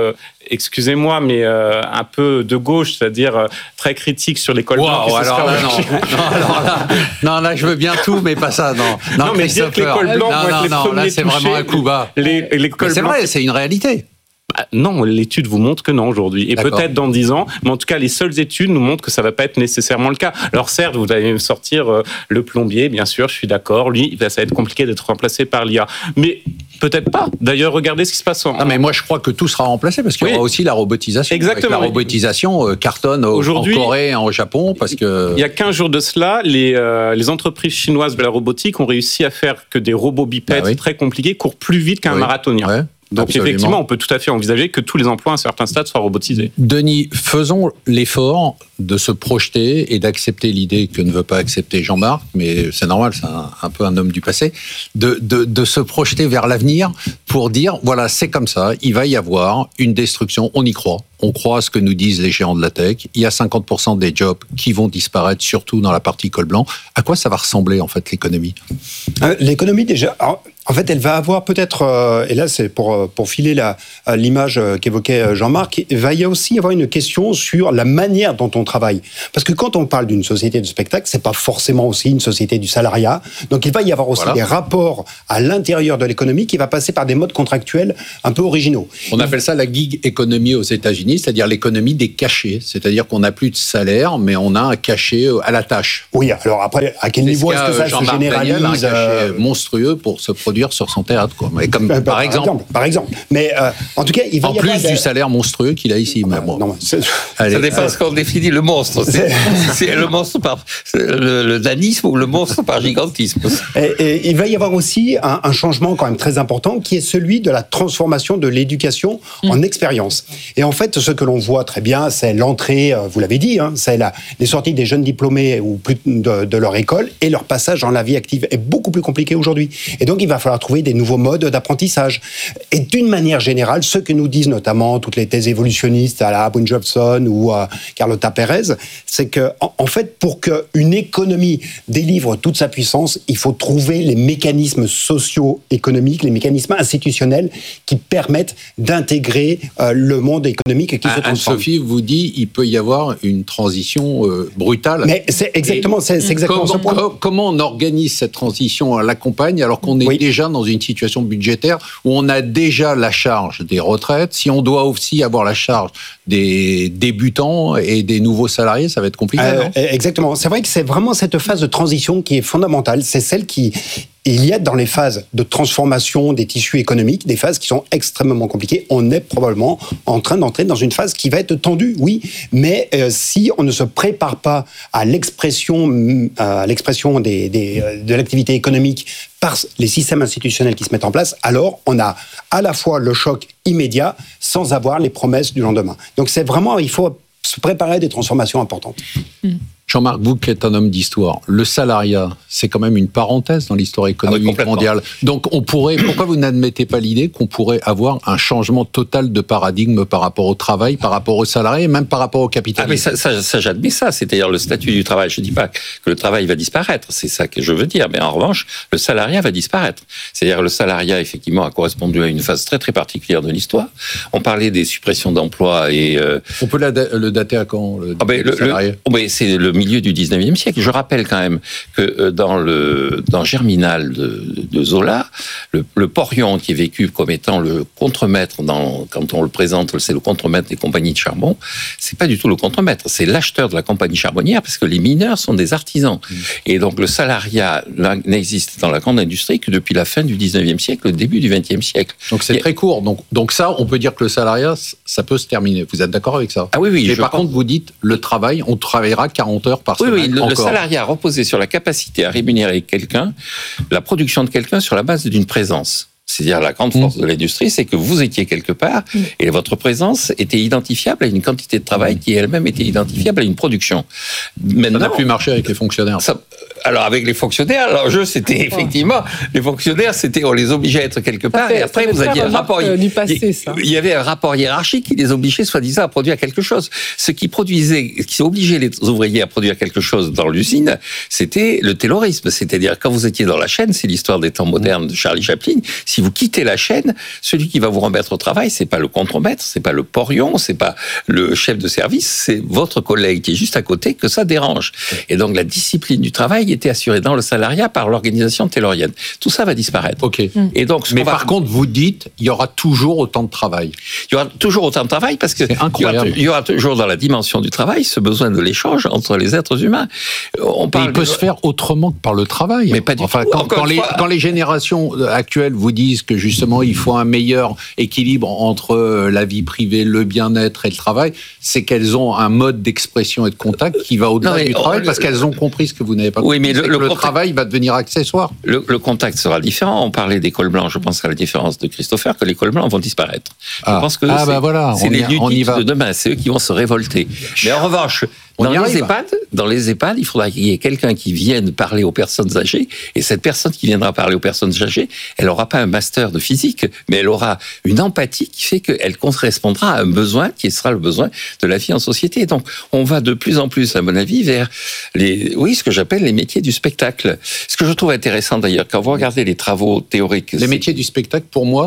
Speaker 12: excusez-moi, mais euh, un peu de gauche, c'est-à-dire euh, très critique sur l'école
Speaker 17: wow,
Speaker 12: blanche.
Speaker 17: Alors là, non. non, alors là, non, là, je veux bien tout, mais pas ça, non.
Speaker 12: Non, non mais dire que l'école blanche
Speaker 17: non,
Speaker 12: va
Speaker 17: non,
Speaker 12: être les
Speaker 17: non,
Speaker 12: premiers
Speaker 17: là, c'est
Speaker 12: touchés,
Speaker 17: vraiment un coup bas.
Speaker 12: Les, l'école
Speaker 17: c'est
Speaker 12: blanche...
Speaker 17: vrai, c'est une réalité.
Speaker 12: Bah, non, l'étude vous montre que non aujourd'hui. Et D'accord. peut-être dans dix ans, mais en tout cas, les seules études nous montrent que ça ne va pas être nécessairement le cas. Alors certes, vous allez me sortir euh, le plombier, bien sûr, je suis d'accord. Lui, ça va être compliqué d'être remplacé par l'I A. Mais peut-être pas. D'ailleurs, regardez ce qui se passe en...
Speaker 17: Non, mais moi, je crois que tout sera remplacé parce qu'il y aura oui. aussi la robotisation.
Speaker 12: Exactement.
Speaker 17: Avec la robotisation euh, cartonne aujourd'hui, en Corée, en Japon, parce que...
Speaker 12: Il y a quinze jours de cela, les, euh, les entreprises chinoises de la robotique ont réussi à faire que des robots bipèdes bah oui. très compliqués courent plus vite qu'un oui. marathonien. Ouais. Donc Absolument. Effectivement, on peut tout à fait envisager que tous les emplois à un certain stade soient robotisés.
Speaker 17: Denis, faisons l'effort de se projeter et d'accepter l'idée que ne veut pas accepter Jean-Marc, mais c'est normal, c'est un, un peu un homme du passé, de, de, de se projeter vers l'avenir pour dire, voilà, c'est comme ça, il va y avoir une destruction, on y croit. On croit à ce que nous disent les géants de la tech. Il y a cinquante pour cent des jobs qui vont disparaître, surtout dans la partie col blanc. À quoi ça va ressembler, en fait, l'économie ?
Speaker 14: euh, L'économie, déjà... Alors, en fait, elle va avoir peut-être, euh, et là c'est pour, pour filer la, l'image qu'évoquait Jean-Marc, il va y aussi avoir une question sur la manière dont on travaille. Parce que quand on parle d'une société de spectacle, c'est pas forcément aussi une société du salariat. Donc il va y avoir aussi voilà. des rapports à l'intérieur de l'économie qui va passer par des modes contractuels un peu originaux.
Speaker 17: On appelle ça la gig economy aux États-Unis, c'est-à-dire l'économie des cachets. C'est-à-dire qu'on n'a plus de salaire, mais on a un cachet à la tâche.
Speaker 14: Oui, alors après, à quel niveau est-ce que ça se généralise ?
Speaker 17: Un cachet euh... monstrueux pour se produire sur son théâtre, quoi. Mais comme, par, par, exemple.
Speaker 14: exemple. Par exemple. Mais euh, en tout cas, il va
Speaker 17: en
Speaker 14: y
Speaker 17: plus
Speaker 14: avoir
Speaker 17: du
Speaker 14: des...
Speaker 17: salaire monstrueux qu'il a ici. Mais bon.
Speaker 14: Non, c'est...
Speaker 15: Allez, ça dépend ce qu'on définit le monstre. C'est, c'est le monstre par le, le danisme ou le monstre par gigantisme.
Speaker 14: Et, et il va y avoir aussi un, un changement quand même très important qui est celui de la transformation de l'éducation mmh. en expérience. Et en fait, ce que l'on voit très bien, c'est l'entrée, vous l'avez dit, hein, c'est la, les sorties des jeunes diplômés ou plus de, de leur école et leur passage dans la vie active est beaucoup plus compliqué aujourd'hui. Et donc, il va falloir trouver des nouveaux modes d'apprentissage. Et d'une manière générale, ce que nous disent notamment toutes les thèses évolutionnistes à la Boone Jobson ou à Carlota Pérez, c'est que, en, en fait, pour qu'une économie délivre toute sa puissance, il faut trouver les mécanismes socio-économiques, les mécanismes institutionnels qui permettent d'intégrer euh, le monde économique qui se transforme.
Speaker 17: Anne-Sophie vous dit il peut y avoir une transition euh, brutale.
Speaker 14: Mais c'est exactement, c'est, c'est exactement
Speaker 17: comment,
Speaker 14: ce point.
Speaker 17: Comment on organise cette transition à la campagne alors qu'on est oui. déjà dans une situation budgétaire où on a déjà la charge des retraites. Si on doit aussi avoir la charge des débutants et des nouveaux salariés, ça va être compliqué, euh, non ?
Speaker 14: Exactement. C'est vrai que c'est vraiment cette phase de transition qui est fondamentale. C'est celle qui... Il y a dans les phases de transformation des tissus économiques, des phases qui sont extrêmement compliquées. On est probablement en train d'entrer dans une phase qui va être tendue, oui, mais euh, si on ne se prépare pas à l'expression, à l'expression des, des, de l'activité économique par les systèmes institutionnels qui se mettent en place, alors on a à la fois le choc immédiat sans avoir les promesses du lendemain. Donc c'est vraiment, il faut se préparer à des transformations importantes.
Speaker 17: Mmh. Jean-Marc, vous qui êtes un homme d'histoire, le salariat, c'est quand même une parenthèse dans l'histoire économique ah oui, mondiale. Donc, on pourrait, pourquoi vous n'admettez pas l'idée qu'on pourrait avoir un changement total de paradigme par rapport au travail, par rapport aux salariés, même par rapport au capitalisme ?
Speaker 15: Ah, mais ça, ça, ça j'admets ça. C'est-à-dire le statut du travail. Je ne dis pas que le travail va disparaître. C'est ça que je veux dire. Mais en revanche, le salariat va disparaître. C'est-à-dire le salariat, effectivement, a correspondu à une phase très, très particulière de l'histoire. On parlait des suppressions d'emplois et... Euh...
Speaker 17: On peut la, le dater à quand, le,
Speaker 15: ah, ben, le, le oh, ben, c'est le milieu du dix-neuvième siècle. Je rappelle quand même que dans le dans Germinal de, de Zola, le, le porion qui est vécu comme étant le contremaître dans, quand on le présente, c'est le contremaître des compagnies de charbon, c'est pas du tout le contremaître, c'est l'acheteur de la compagnie charbonnière parce que les mineurs sont des artisans. Mmh. Et donc le salariat n'existe dans la grande industrie que depuis la fin du dix-neuvième siècle, le début du vingtième siècle.
Speaker 17: Donc c'est Et... très court. Donc, donc ça, on peut dire que le salariat, ça peut se terminer. Vous êtes d'accord avec ça ?
Speaker 15: Ah oui, oui.
Speaker 17: Mais par
Speaker 15: pense...
Speaker 17: contre, vous dites, le travail, on travaillera quarante heures par
Speaker 15: oui,
Speaker 17: semaine.
Speaker 15: Oui, le,
Speaker 17: encore.
Speaker 15: le salariat reposait sur la capacité à rémunérer quelqu'un, la production de quelqu'un sur la base d'une présence. C'est-à-dire la grande force mmh. de l'industrie, c'est que vous étiez quelque part mmh. et votre présence était identifiable à une quantité de travail qui elle-même était identifiable à une production.
Speaker 17: Maintenant, ça n'a plus marché avec les fonctionnaires.
Speaker 15: Ça, Alors avec les fonctionnaires, l'enjeu c'était effectivement, les fonctionnaires, c'était on les obligeait à être quelque part
Speaker 16: fait,
Speaker 15: et après vous aviez un rapport.
Speaker 16: Euh, du passé, ça.
Speaker 15: Il y avait un rapport hiérarchique qui les obligeait soi-disant à produire quelque chose. Ce qui produisait, qui obligeait les ouvriers à produire quelque chose dans l'usine, c'était le taylorisme. C'est-à-dire quand vous étiez dans la chaîne, c'est l'histoire des temps modernes de Charlie Chaplin. Si vous quittez la chaîne, celui qui va vous remettre au travail, c'est pas le contremaître, c'est pas le porion, c'est pas le chef de service, c'est votre collègue qui est juste à côté que ça dérange. Et donc la discipline du travail était assurée dans le salariat par l'organisation taylorienne. Tout ça va disparaître.
Speaker 17: Ok.
Speaker 15: Et donc,
Speaker 17: mais
Speaker 15: va...
Speaker 17: par contre, vous dites, il y aura toujours autant de travail.
Speaker 15: Il y aura toujours autant de travail parce que
Speaker 17: c'est incroyable.
Speaker 15: Il y, aura, il y aura toujours dans la dimension du travail ce besoin de l'échange entre les êtres humains.
Speaker 17: On parle il peut de... se faire autrement que par le travail.
Speaker 15: Mais pas du
Speaker 17: enfin,
Speaker 15: tout.
Speaker 17: Quand, quand, les, quand les générations actuelles vous disent que justement il faut un meilleur équilibre entre la vie privée, le bien-être et le travail, c'est qu'elles ont un mode d'expression et de contact qui va au-delà non, du travail le, parce qu'elles ont compris ce que vous n'avez pas compris.
Speaker 15: Oui, mais le, le,
Speaker 17: le
Speaker 15: contact,
Speaker 17: travail va devenir accessoire.
Speaker 15: Le, le contact sera différent. On parlait des cols blancs. Je pense qu'à la différence de Christopher, que les cols blancs vont disparaître.
Speaker 17: Ah.
Speaker 15: Je pense que
Speaker 17: ah,
Speaker 15: c'est,
Speaker 17: bah voilà,
Speaker 15: c'est
Speaker 17: on
Speaker 15: les
Speaker 17: y,
Speaker 15: ludites
Speaker 17: on y va.
Speaker 15: de demain. C'est eux qui vont se révolter. Mais en revanche, dans les, EHPAD, dans les EHPAD, il faudra qu'il y ait quelqu'un qui vienne parler aux personnes âgées. Et cette personne qui viendra parler aux personnes âgées, elle n'aura pas un master de physique, mais elle aura une empathie qui fait qu'elle correspondra à un besoin qui sera le besoin de la vie en société. Donc, on va de plus en plus, à mon avis, vers les, oui, ce que j'appelle les métiers du spectacle. Ce que je trouve intéressant d'ailleurs, quand vous regardez les travaux théoriques...
Speaker 17: Les métiers du spectacle, pour moi,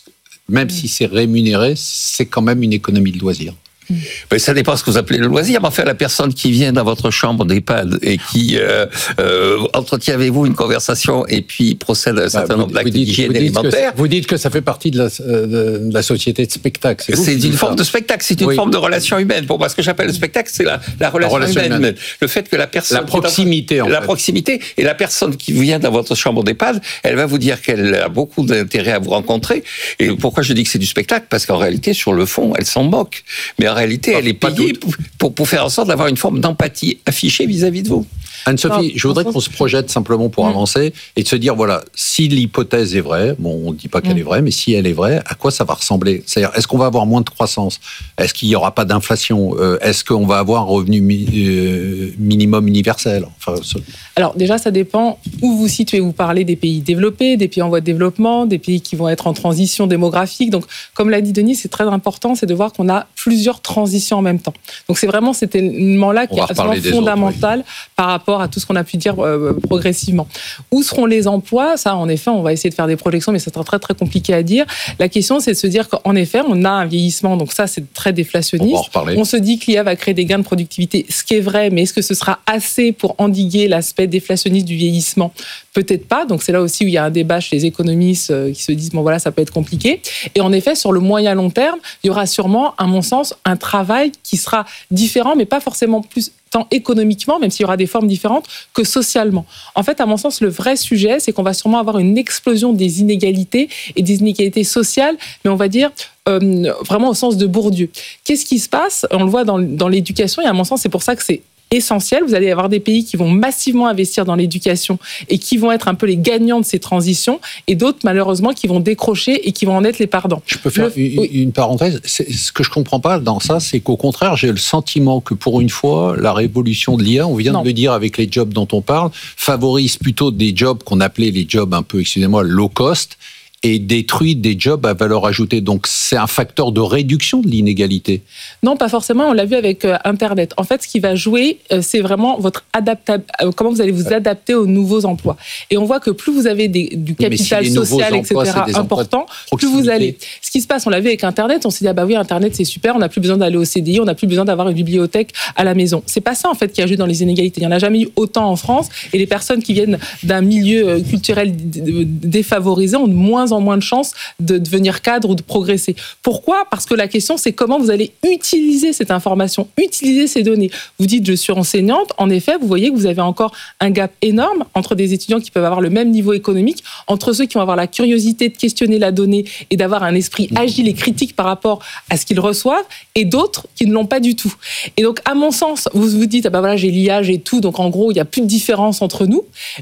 Speaker 17: même si c'est rémunéré, c'est quand même une économie de loisirs.
Speaker 15: Ben, ça dépend ce que vous appelez le loisir. Enfin, la personne qui vient dans votre chambre d'EHPAD et qui euh, euh, entretient avec vous une conversation et puis procède à un certain bah, nombre d'actes d'hygiène alimentaire.
Speaker 17: Vous dites que ça fait partie de la, de la société de spectacle.
Speaker 15: C'est, c'est une forme ça. de spectacle, c'est une oui. forme de relation humaine. Pour moi, ce que j'appelle le spectacle, c'est la, la, relation, la relation humaine. humaine. Le fait que la personne...
Speaker 17: La proximité, en
Speaker 15: La
Speaker 17: fait.
Speaker 15: proximité. Et la personne qui vient dans votre chambre d'EHPAD, elle va vous dire qu'elle a beaucoup d'intérêt à vous rencontrer. Et pourquoi je dis que c'est du spectacle ? Parce qu'en réalité, sur le fond, elle s'en moque. Mais en réalité, elle est payée Pour, pour faire en sorte d'avoir une forme d'empathie affichée vis-à-vis de vous.
Speaker 17: Anne-Sophie, je voudrais qu'on se projette simplement pour mmh. avancer et de se dire, voilà, si l'hypothèse est vraie, bon, on ne dit pas qu'elle mmh. est vraie, mais si elle est vraie, à quoi ça va ressembler ? C'est-à-dire, est-ce qu'on va avoir moins de croissance ? Est-ce qu'il n'y aura pas d'inflation ? euh, Est-ce qu'on va avoir un revenu mi- euh, minimum universel ? Enfin, ce...
Speaker 16: Alors déjà, ça dépend où vous situez. Vous parlez des pays développés, des pays en voie de développement, des pays qui vont être en transition démographique. Donc, comme l'a dit Denis, c'est très important, c'est de voir qu'on a plusieurs transitions en même temps. Donc, c'est vraiment cet élément-là qui est absolument fondamental autres, oui. par rapport à tout ce qu'on a pu dire euh, progressivement. Où seront les emplois ? Ça, en effet, on va essayer de faire des projections, mais c'est très, très, très compliqué à dire. La question, c'est de se dire qu'en effet, on a un vieillissement, donc ça, c'est très déflationniste.
Speaker 17: On,
Speaker 16: on se dit que l'I A va créer des gains de productivité, ce qui est vrai, mais est-ce que ce sera assez pour endiguer l'aspect déflationniste du vieillissement ? Peut-être pas. Donc, c'est là aussi où il y a un débat chez les économistes euh, qui se disent, bon, voilà, ça peut être compliqué. Et en effet, sur le moyen long terme, il y aura sûrement, à mon sens, un travail qui sera différent, mais pas forcément plus tant économiquement, même s'il y aura des formes différentes, que socialement. En fait, à mon sens, le vrai sujet, c'est qu'on va sûrement avoir une explosion des inégalités et des inégalités sociales, mais on va dire euh, vraiment au sens de Bourdieu. Qu'est-ce qui se passe ? On le voit dans, dans l'éducation, et à mon sens, c'est pour ça que c'est essentiel. Vous allez avoir des pays qui vont massivement investir dans l'éducation et qui vont être un peu les gagnants de ces transitions, et d'autres, malheureusement, qui vont décrocher et qui vont en être les perdants.
Speaker 17: Je peux faire le... une, oui. une parenthèse. C'est, ce que je comprends pas dans ça, c'est qu'au contraire, j'ai le sentiment que pour une fois, la révolution de l'I A, on vient non. de le dire avec les jobs dont on parle, favorise plutôt des jobs qu'on appelait les jobs un peu, excusez-moi, low cost, et détruit des jobs à valeur ajoutée. Donc, c'est un facteur de réduction de l'inégalité.
Speaker 16: Non, pas forcément. On l'a vu avec euh, Internet. En fait, ce qui va jouer, euh, c'est vraiment votre adapta- euh, comment vous allez vous adapter aux nouveaux emplois. Et on voit que plus vous avez des, du capital si social, emplois, et cetera, important, plus vous allez... Ce qui se passe, on l'a vu avec Internet, on s'est dit, ah bah oui, Internet, c'est super, on n'a plus besoin d'aller au C D I, on n'a plus besoin d'avoir une bibliothèque à la maison. C'est pas ça, en fait, qui a joué dans les inégalités. Il n'y en a jamais eu autant en France, et les personnes qui viennent d'un milieu culturel défavorisé ont de moins en moins de chances de devenir cadre ou de progresser. Pourquoi ? Parce que la question, c'est comment vous allez utiliser cette information, utiliser ces données. Vous dites, je suis enseignante. En effet, vous voyez que vous avez encore un gap énorme entre des étudiants qui peuvent avoir le même niveau économique, entre ceux qui vont avoir la curiosité de questionner la donnée et d'avoir un esprit agile et critique par rapport à ce qu'ils reçoivent, et d'autres qui ne l'ont pas du tout. Et donc, à mon sens, vous vous dites, ah ben voilà, j'ai l'I A, j'ai tout, donc en gros, il n'y a plus de différence entre nous. Mais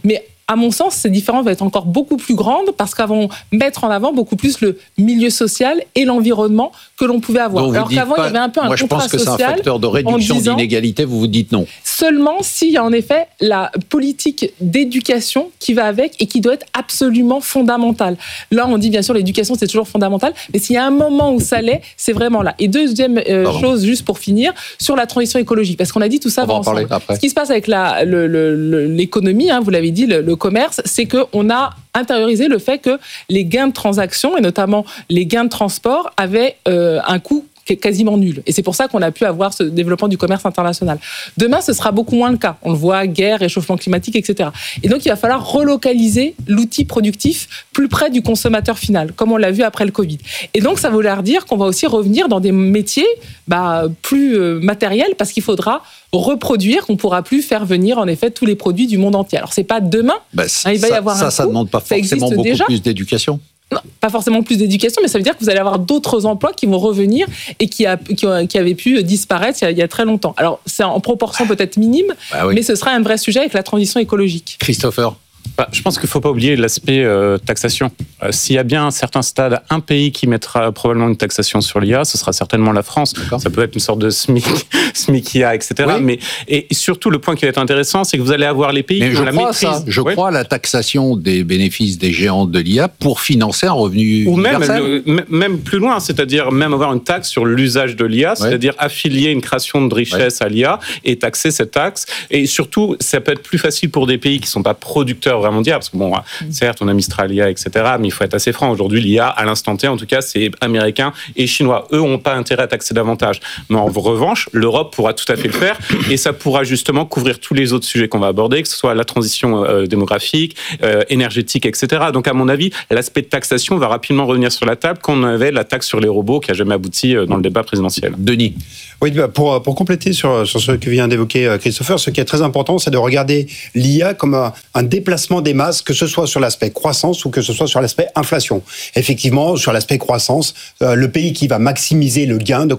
Speaker 16: à mon sens, ces différences vont être encore beaucoup plus grandes parce qu'elles vont mettre en avant beaucoup plus le milieu social et l'environnement que l'on pouvait avoir.
Speaker 17: Donc,
Speaker 16: alors qu'avant, il y avait un peu un
Speaker 17: moi,
Speaker 16: contrat
Speaker 17: social. Moi, je pense que
Speaker 16: social
Speaker 17: c'est un facteur de réduction d'inégalité, vous vous dites non.
Speaker 16: Seulement s'il y a en effet la politique d'éducation qui va avec et qui doit être absolument fondamentale. Là, on dit bien sûr l'éducation, c'est toujours fondamental, mais s'il y a un moment où ça l'est, c'est vraiment là. Et deuxième euh, chose, juste pour finir, sur la transition écologique, parce qu'on a dit tout ça
Speaker 17: on va en
Speaker 16: ensemble.
Speaker 17: parler après.
Speaker 16: Ce qui se passe avec la, le, le, l'économie, hein, vous l'avez dit, le, le commerce, c'est qu'on a intériorisé le fait que les gains de transaction, et notamment les gains de transport, avaient euh, un coût quasiment nul. Et c'est pour ça qu'on a pu avoir ce développement du commerce international. Demain, ce sera beaucoup moins le cas. On le voit, guerre, réchauffement climatique, et cetera. Et donc, il va falloir relocaliser l'outil productif plus près du consommateur final, comme on l'a vu après le Covid. Et donc, ça veut dire qu'on va aussi revenir dans des métiers bah, plus euh, matériels, parce qu'il faudra reproduire, qu'on ne pourra plus faire venir, en effet, tous les produits du monde entier. Alors, c'est pas demain.
Speaker 17: Bah,
Speaker 16: hein, il va
Speaker 17: ça,
Speaker 16: y avoir
Speaker 17: ça,
Speaker 16: un
Speaker 17: ça
Speaker 16: coût,
Speaker 17: demande pas forcément beaucoup
Speaker 16: déjà.
Speaker 17: plus d'éducation.
Speaker 16: Non, pas forcément plus d'éducation, mais ça veut dire que vous allez avoir d'autres emplois qui vont revenir et qui, a, qui, ont, qui avaient pu disparaître il y, a, il y a très longtemps. Alors, c'est en proportion peut-être minime,
Speaker 17: bah oui.
Speaker 16: mais ce sera un vrai sujet avec la transition écologique.
Speaker 17: Christopher ?
Speaker 12: Bah, je pense qu'il ne faut pas oublier l'aspect euh, taxation. Euh, s'il y a bien à un certain stade un pays qui mettra probablement une taxation sur l'I A, ce sera certainement la France. D'accord. Ça peut être une sorte de SMIC, SMIC I A, et cetera. Oui. Mais, et surtout, le point qui va être intéressant, c'est que vous allez avoir les pays
Speaker 17: Mais
Speaker 12: qui
Speaker 17: je
Speaker 12: ont la
Speaker 17: crois
Speaker 12: maîtrise.
Speaker 17: Ça. Je
Speaker 12: ouais.
Speaker 17: crois à la taxation des bénéfices des géants de l'I A pour financer un revenu
Speaker 12: Ou même,
Speaker 17: universel.
Speaker 12: le, même plus loin, c'est-à-dire même avoir une taxe sur l'usage de l'I A, ouais. c'est-à-dire affilier une création de richesse ouais. à l'I A et taxer cette taxe. Et surtout, ça peut être plus facile pour des pays qui ne sont pas producteurs vraiment d'I A, parce que bon, certes, on a Mistral I A, et cetera, mais il faut être assez franc. Aujourd'hui, l'I A, à l'instant T, en tout cas, c'est américain et chinois. Eux n'ont pas intérêt à taxer davantage. Mais en revanche, l'Europe pourra tout à fait le faire et ça pourra justement couvrir tous les autres sujets qu'on va aborder, que ce soit la transition euh, démographique, euh, énergétique, et cetera. Donc, à mon avis, l'aspect de taxation va rapidement revenir sur la table quand on avait la taxe sur les robots qui n'a jamais abouti dans le débat présidentiel.
Speaker 17: Denis.
Speaker 14: Oui, pour, pour compléter sur, sur ce que vient d'évoquer Christopher, ce qui est très important, c'est de regarder l'I A comme un, un déplacement des masses, que ce soit sur l'aspect croissance ou que ce soit sur l'aspect inflation. Effectivement, sur l'aspect croissance, euh, le pays qui va maximiser le gain de